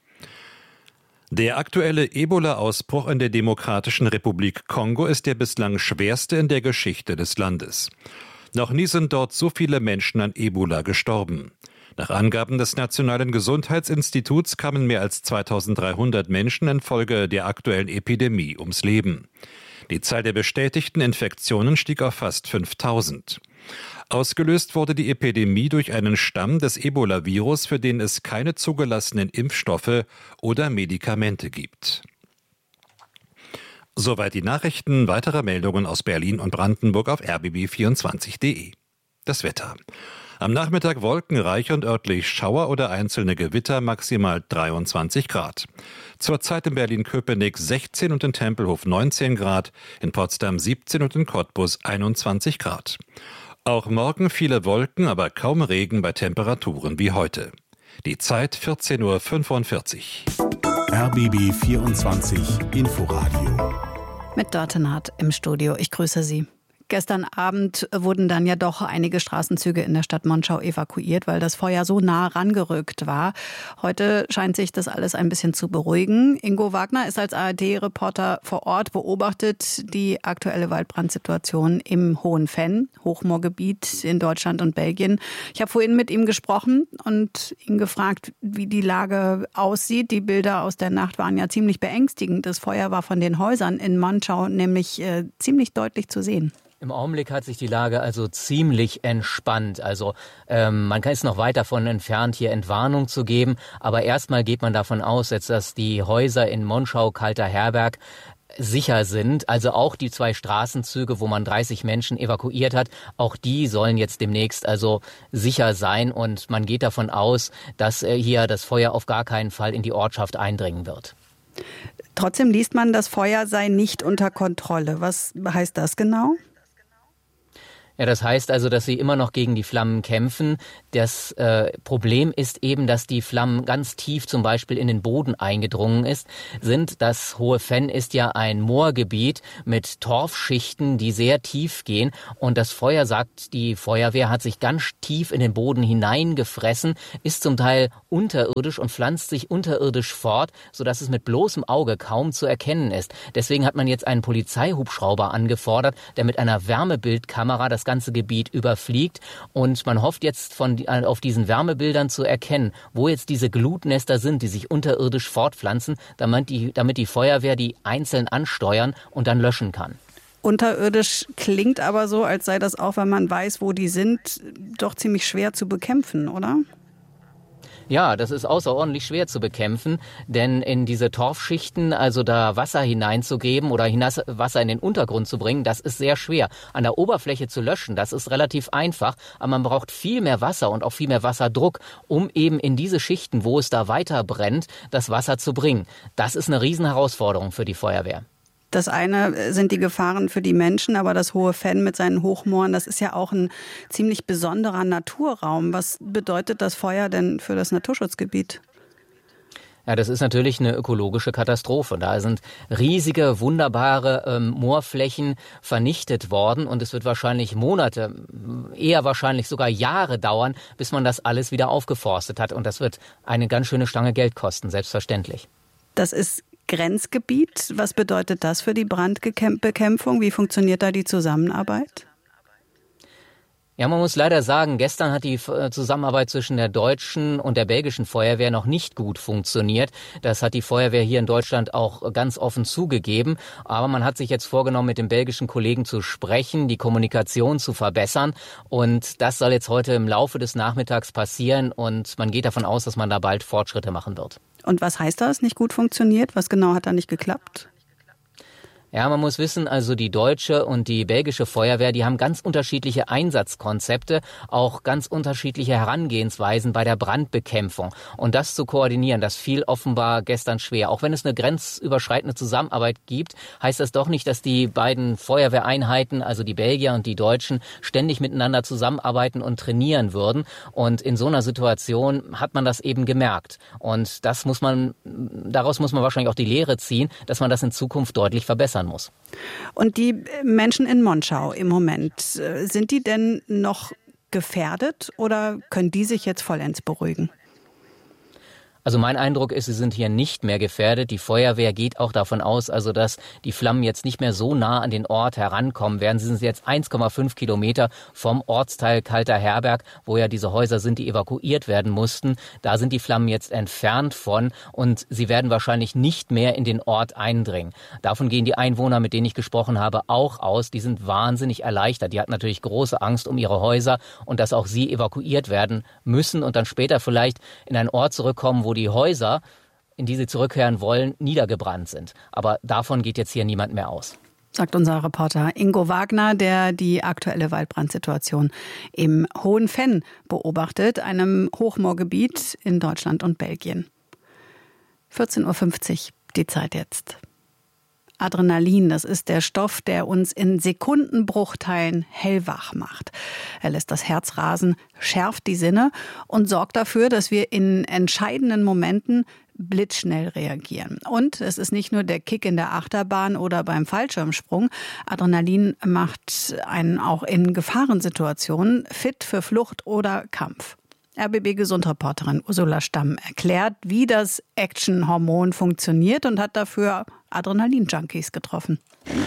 Der aktuelle Ebola-Ausbruch in der Demokratischen Republik Kongo ist der bislang schwerste in der Geschichte des Landes. Noch nie sind dort so viele Menschen an Ebola gestorben. Nach Angaben des Nationalen Gesundheitsinstituts kamen mehr als zweitausenddreihundert Menschen infolge der aktuellen Epidemie ums Leben. Die Zahl der bestätigten Infektionen stieg auf fast fünftausend. Ausgelöst wurde die Epidemie durch einen Stamm des Ebola-Virus, für den es keine zugelassenen Impfstoffe oder Medikamente gibt. Soweit die Nachrichten. Weitere Meldungen aus Berlin und Brandenburg auf r b b vierundzwanzig punkt d e. Das Wetter. Am Nachmittag wolkenreich und örtlich Schauer oder einzelne Gewitter, maximal dreiundzwanzig Grad. Zurzeit in Berlin-Köpenick sechzehn und in Tempelhof neunzehn Grad, in Potsdam siebzehn und in Cottbus einundzwanzig Grad. Auch morgen viele Wolken, aber kaum Regen bei Temperaturen wie heute. Die Zeit vierzehn Uhr fünfundvierzig. R B B vierundzwanzig Inforadio. Mit Dörte im Studio. Ich grüße Sie. Gestern Abend wurden dann ja doch einige Straßenzüge in der Stadt Monschau evakuiert, weil das Feuer so nah rangerückt war. Heute scheint sich das alles ein bisschen zu beruhigen. Ingo Wagner ist als A R D-Reporter vor Ort, beobachtet die aktuelle Waldbrandsituation im Hohen Venn, Hochmoorgebiet in Deutschland und Belgien. Ich habe vorhin mit ihm gesprochen und ihn gefragt, wie die Lage aussieht. Die Bilder aus der Nacht waren ja ziemlich beängstigend. Das Feuer war von den Häusern in Monschau nämlich äh, ziemlich deutlich zu sehen. Im Augenblick hat sich die Lage also ziemlich entspannt. Also ähm, man ist noch weit davon entfernt, hier Entwarnung zu geben. Aber erstmal geht man davon aus, jetzt, dass die Häuser in Monschau, Kalter Herberg sicher sind. Also auch die zwei Straßenzüge, wo man dreißig Menschen evakuiert hat, auch die sollen jetzt demnächst also sicher sein. Und man geht davon aus, dass äh, hier das Feuer auf gar keinen Fall in die Ortschaft eindringen wird. Trotzdem liest man, das Feuer sei nicht unter Kontrolle. Was heißt das genau? Ja, das heißt also, dass sie immer noch gegen die Flammen kämpfen. Das äh, Problem ist eben, dass die Flammen ganz tief zum Beispiel in den Boden eingedrungen ist, sind. Das Hohe Venn ist ja ein Moorgebiet mit Torfschichten, die sehr tief gehen. Und das Feuer, sagt die Feuerwehr, hat sich ganz tief in den Boden hineingefressen, ist zum Teil unterirdisch und pflanzt sich unterirdisch fort, sodass es mit bloßem Auge kaum zu erkennen ist. Deswegen hat man jetzt einen Polizeihubschrauber angefordert, der mit einer Wärmebildkamera das ganze Gebiet überfliegt, und man hofft jetzt von, auf diesen Wärmebildern zu erkennen, wo jetzt diese Glutnester sind, die sich unterirdisch fortpflanzen, damit die, damit die Feuerwehr die einzeln ansteuern und dann löschen kann. Unterirdisch klingt aber so, als sei das auch, wenn man weiß, wo die sind, doch ziemlich schwer zu bekämpfen, oder? Ja, das ist außerordentlich schwer zu bekämpfen, denn in diese Torfschichten, also da Wasser hineinzugeben oder Wasser in den Untergrund zu bringen, das ist sehr schwer. An der Oberfläche zu löschen, das ist relativ einfach, aber man braucht viel mehr Wasser und auch viel mehr Wasserdruck, um eben in diese Schichten, wo es da weiter brennt, das Wasser zu bringen. Das ist eine Riesenherausforderung für die Feuerwehr. Das eine sind die Gefahren für die Menschen, aber das Hohe Venn mit seinen Hochmooren, das ist ja auch ein ziemlich besonderer Naturraum. Was bedeutet das Feuer denn für das Naturschutzgebiet? Ja, das ist natürlich eine ökologische Katastrophe. Da sind riesige, wunderbare ähm, Moorflächen vernichtet worden, und es wird wahrscheinlich Monate, eher wahrscheinlich sogar Jahre dauern, bis man das alles wieder aufgeforstet hat. Und das wird eine ganz schöne Stange Geld kosten, selbstverständlich. Das ist Grenzgebiet. Was bedeutet das für die Brandbekämpfung? Wie funktioniert da die Zusammenarbeit? Ja, man muss leider sagen, gestern hat die Zusammenarbeit zwischen der deutschen und der belgischen Feuerwehr noch nicht gut funktioniert. Das hat die Feuerwehr hier in Deutschland auch ganz offen zugegeben. Aber man hat sich jetzt vorgenommen, mit den belgischen Kollegen zu sprechen, die Kommunikation zu verbessern. Und das soll jetzt heute im Laufe des Nachmittags passieren. Und man geht davon aus, dass man da bald Fortschritte machen wird. Und was heißt das, nicht gut funktioniert? Was genau hat da nicht geklappt? Ja, man muss wissen, also die deutsche und die belgische Feuerwehr, die haben ganz unterschiedliche Einsatzkonzepte, auch ganz unterschiedliche Herangehensweisen bei der Brandbekämpfung. Und das zu koordinieren, das fiel offenbar gestern schwer. Auch wenn es eine grenzüberschreitende Zusammenarbeit gibt, heißt das doch nicht, dass die beiden Feuerwehreinheiten, also die Belgier und die Deutschen, ständig miteinander zusammenarbeiten und trainieren würden. Und in so einer Situation hat man das eben gemerkt. Und das muss man, daraus muss man wahrscheinlich auch die Lehre ziehen, dass man das in Zukunft deutlich verbessern muss. Und die Menschen in Monschau im Moment, sind die denn noch gefährdet oder können die sich jetzt vollends beruhigen? Also mein Eindruck ist, sie sind hier nicht mehr gefährdet. Die Feuerwehr geht auch davon aus, also dass die Flammen jetzt nicht mehr so nah an den Ort herankommen werden. Sie sind jetzt eins Komma fünf Kilometer vom Ortsteil Kalter Herberg, wo ja diese Häuser sind, die evakuiert werden mussten. Da sind die Flammen jetzt entfernt von, und sie werden wahrscheinlich nicht mehr in den Ort eindringen. Davon gehen die Einwohner, mit denen ich gesprochen habe, auch aus. Die sind wahnsinnig erleichtert. Die hatten natürlich große Angst um ihre Häuser und dass auch sie evakuiert werden müssen und dann später vielleicht in einen Ort zurückkommen, wo die Häuser, in die sie zurückkehren wollen, niedergebrannt sind. Aber davon geht jetzt hier niemand mehr aus. Sagt unser Reporter Ingo Wagner, der die aktuelle Waldbrandsituation im Hohen Venn beobachtet, einem Hochmoorgebiet in Deutschland und Belgien. vierzehn Uhr fünfzig, die Zeit jetzt. Adrenalin, das ist der Stoff, der uns in Sekundenbruchteilen hellwach macht. Er lässt das Herz rasen, schärft die Sinne und sorgt dafür, dass wir in entscheidenden Momenten blitzschnell reagieren. Und es ist nicht nur der Kick in der Achterbahn oder beim Fallschirmsprung. Adrenalin macht einen auch in Gefahrensituationen fit für Flucht oder Kampf. R B B-Gesundreporterin Ursula Stamm erklärt, wie das Action-Hormon funktioniert und hat dafür Adrenalin-Junkies getroffen.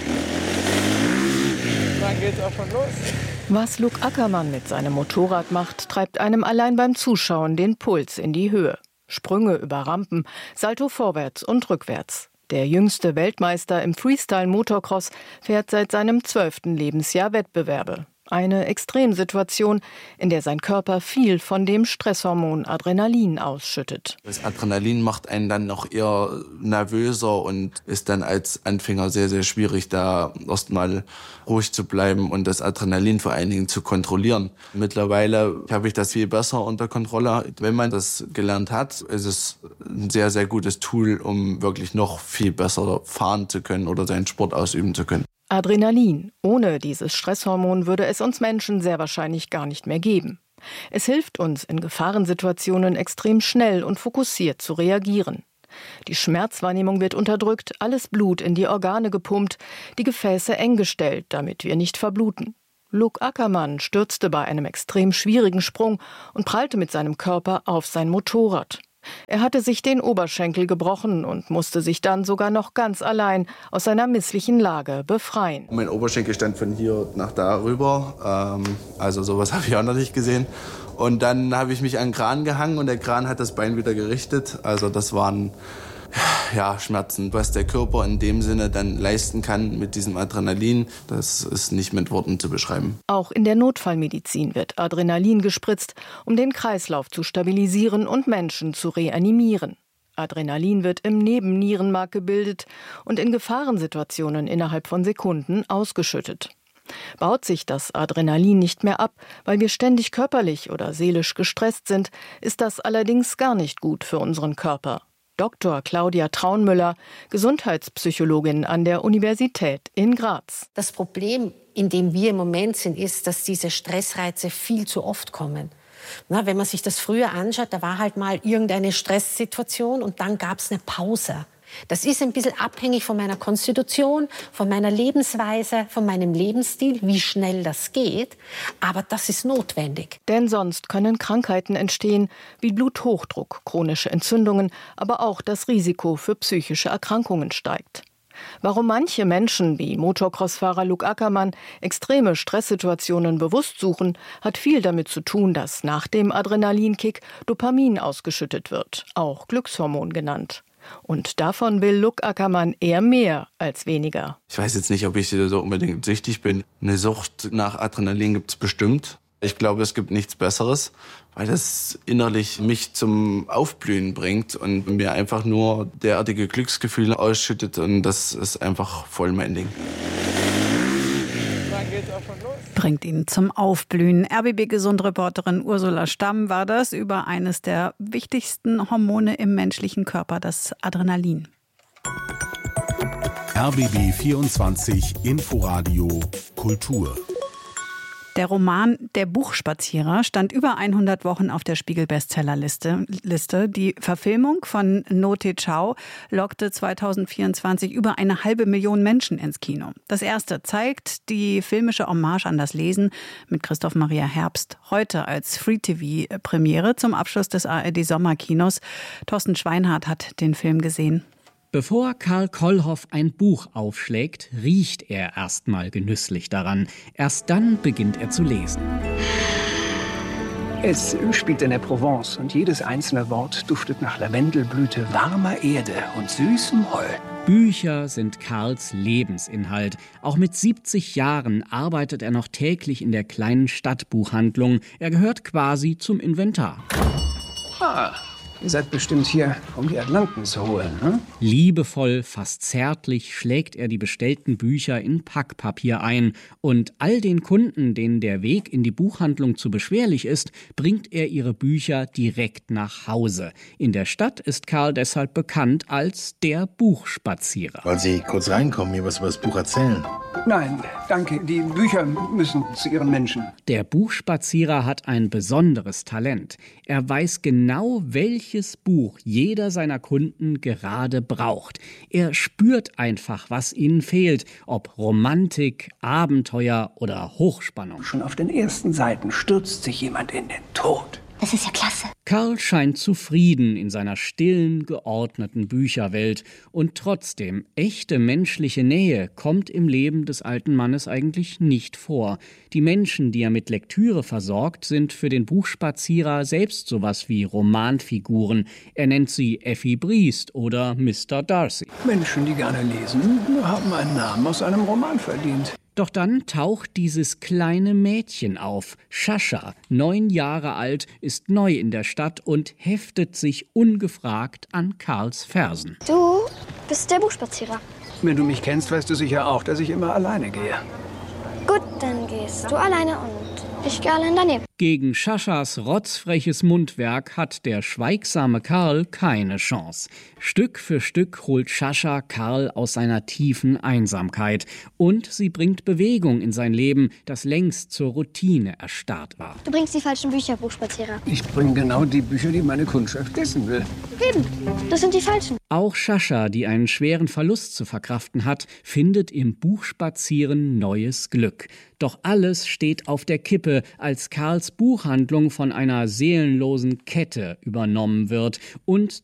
Dann geht's auch schon los. Was Luke Ackermann mit seinem Motorrad macht, treibt einem allein beim Zuschauen den Puls in die Höhe. Sprünge über Rampen, Salto vorwärts und rückwärts. Der jüngste Weltmeister im Freestyle-Motocross fährt seit seinem zwölften Lebensjahr Wettbewerbe. Eine Extremsituation, in der sein Körper viel von dem Stresshormon Adrenalin ausschüttet. Das Adrenalin macht einen dann noch eher nervöser und ist dann als Anfänger sehr, sehr schwierig, da erstmal ruhig zu bleiben und das Adrenalin vor allen Dingen zu kontrollieren. Mittlerweile habe ich das viel besser unter Kontrolle. Wenn man das gelernt hat, ist es ein sehr, sehr gutes Tool, um wirklich noch viel besser fahren zu können oder seinen Sport ausüben zu können. Adrenalin. Ohne dieses Stresshormon würde es uns Menschen sehr wahrscheinlich gar nicht mehr geben. Es hilft uns, in Gefahrensituationen extrem schnell und fokussiert zu reagieren. Die Schmerzwahrnehmung wird unterdrückt, alles Blut in die Organe gepumpt, die Gefäße eng gestellt, damit wir nicht verbluten. Luke Ackermann stürzte bei einem extrem schwierigen Sprung und prallte mit seinem Körper auf sein Motorrad. Er hatte sich den Oberschenkel gebrochen und musste sich dann sogar noch ganz allein aus seiner misslichen Lage befreien. Mein Oberschenkel stand von hier nach da rüber, ähm, also sowas habe ich auch noch nicht gesehen. Und dann habe ich mich an den Kran gehangen und der Kran hat das Bein wieder gerichtet. Also das waren ja, Schmerzen. Was der Körper in dem Sinne dann leisten kann mit diesem Adrenalin, das ist nicht mit Worten zu beschreiben. Auch in der Notfallmedizin wird Adrenalin gespritzt, um den Kreislauf zu stabilisieren und Menschen zu reanimieren. Adrenalin wird im Nebennierenmark gebildet und in Gefahrensituationen innerhalb von Sekunden ausgeschüttet. Baut sich das Adrenalin nicht mehr ab, weil wir ständig körperlich oder seelisch gestresst sind, ist das allerdings gar nicht gut für unseren Körper. Doktor Claudia Traunmüller, Gesundheitspsychologin an der Universität in Graz. Das Problem, in dem wir im Moment sind, ist, dass diese Stressreize viel zu oft kommen. Na, wenn man sich das früher anschaut, da war halt mal irgendeine Stresssituation und dann gab es eine Pause. Das ist ein bisschen abhängig von meiner Konstitution, von meiner Lebensweise, von meinem Lebensstil, wie schnell das geht. Aber das ist notwendig. Denn sonst können Krankheiten entstehen, wie Bluthochdruck, chronische Entzündungen, aber auch das Risiko für psychische Erkrankungen steigt. Warum manche Menschen wie Motocross-Fahrer Luke Ackermann extreme Stresssituationen bewusst suchen, hat viel damit zu tun, dass nach dem Adrenalinkick Dopamin ausgeschüttet wird, auch Glückshormon genannt. Und davon will Luke Ackermann eher mehr als weniger. Ich weiß jetzt nicht, ob ich so unbedingt süchtig bin. Eine Sucht nach Adrenalin gibt es bestimmt. Ich glaube, es gibt nichts Besseres, weil das innerlich mich zum Aufblühen bringt und mir einfach nur derartige Glücksgefühle ausschüttet. Und das ist einfach voll mein Ding. Bringt ihn zum Aufblühen. R B B-Gesundreporterin Ursula Stamm war das über eines der wichtigsten Hormone im menschlichen Körper, das Adrenalin. R B B vierundzwanzig Inforadio Kultur. Der Roman Der Buchspazierer stand über hundert Wochen auf der Spiegel-Bestsellerliste. Liste. Die Verfilmung von No Te Chao lockte zweitausendvierundzwanzig über eine halbe Million Menschen ins Kino. Das erste zeigt die filmische Hommage an das Lesen mit Christoph Maria Herbst. Heute als Free-T V-Premiere zum Abschluss des A R D-Sommerkinos. Thorsten Schweinhardt hat den Film gesehen. Bevor Karl Kollhoff ein Buch aufschlägt, riecht er erstmal genüsslich daran. Erst dann beginnt er zu lesen. Es spielt in der Provence und jedes einzelne Wort duftet nach Lavendelblüte, warmer Erde und süßem Heu. Bücher sind Karls Lebensinhalt. Auch mit siebzig Jahren arbeitet er noch täglich in der kleinen Stadtbuchhandlung. Er gehört quasi zum Inventar. Ah. Ihr seid bestimmt hier, um die Atlanten zu holen, hm? Liebevoll, fast zärtlich schlägt er die bestellten Bücher in Packpapier ein. Und all den Kunden, denen der Weg in die Buchhandlung zu beschwerlich ist, bringt er ihre Bücher direkt nach Hause. In der Stadt ist Karl deshalb bekannt als der Buchspazierer. Wollen Sie kurz reinkommen, mir was über das Buch erzählen? Nein, danke. Die Bücher müssen zu ihren Menschen. Der Buchspazierer hat ein besonderes Talent. Er weiß genau, welches Buch jeder seiner Kunden gerade braucht. Er spürt einfach, was ihnen fehlt, ob Romantik, Abenteuer oder Hochspannung. Schon auf den ersten Seiten stürzt sich jemand in den Tod. Das ist ja klasse. Karl scheint zufrieden in seiner stillen, geordneten Bücherwelt. Und trotzdem, echte menschliche Nähe kommt im Leben des alten Mannes eigentlich nicht vor. Die Menschen, die er mit Lektüre versorgt, sind für den Buchspazierer selbst sowas wie Romanfiguren. Er nennt sie Effi Briest oder Mister Darcy. Menschen, die gerne lesen, haben einen Namen aus einem Roman verdient. Doch dann taucht dieses kleine Mädchen auf. Sascha, neun Jahre alt, ist neu in der Stadt und heftet sich ungefragt an Karls Fersen. Du bist der Buchspazierer. Wenn du mich kennst, weißt du sicher auch, dass ich immer alleine gehe. Gut, dann gehst du alleine und ich gehe allein daneben. Gegen Saschas rotzfreches Mundwerk hat der schweigsame Karl keine Chance. Stück für Stück holt Sascha Karl aus seiner tiefen Einsamkeit. Und sie bringt Bewegung in sein Leben, das längst zur Routine erstarrt war. Du bringst die falschen Bücher, Buchspazierer. Ich bringe genau die Bücher, die meine Kundschaft lesen will. Eben, das sind die falschen. Auch Sascha, die einen schweren Verlust zu verkraften hat, findet im Buchspazieren neues Glück. Doch alles steht auf der Kippe, als Karls Buchhandlung von einer seelenlosen Kette übernommen wird und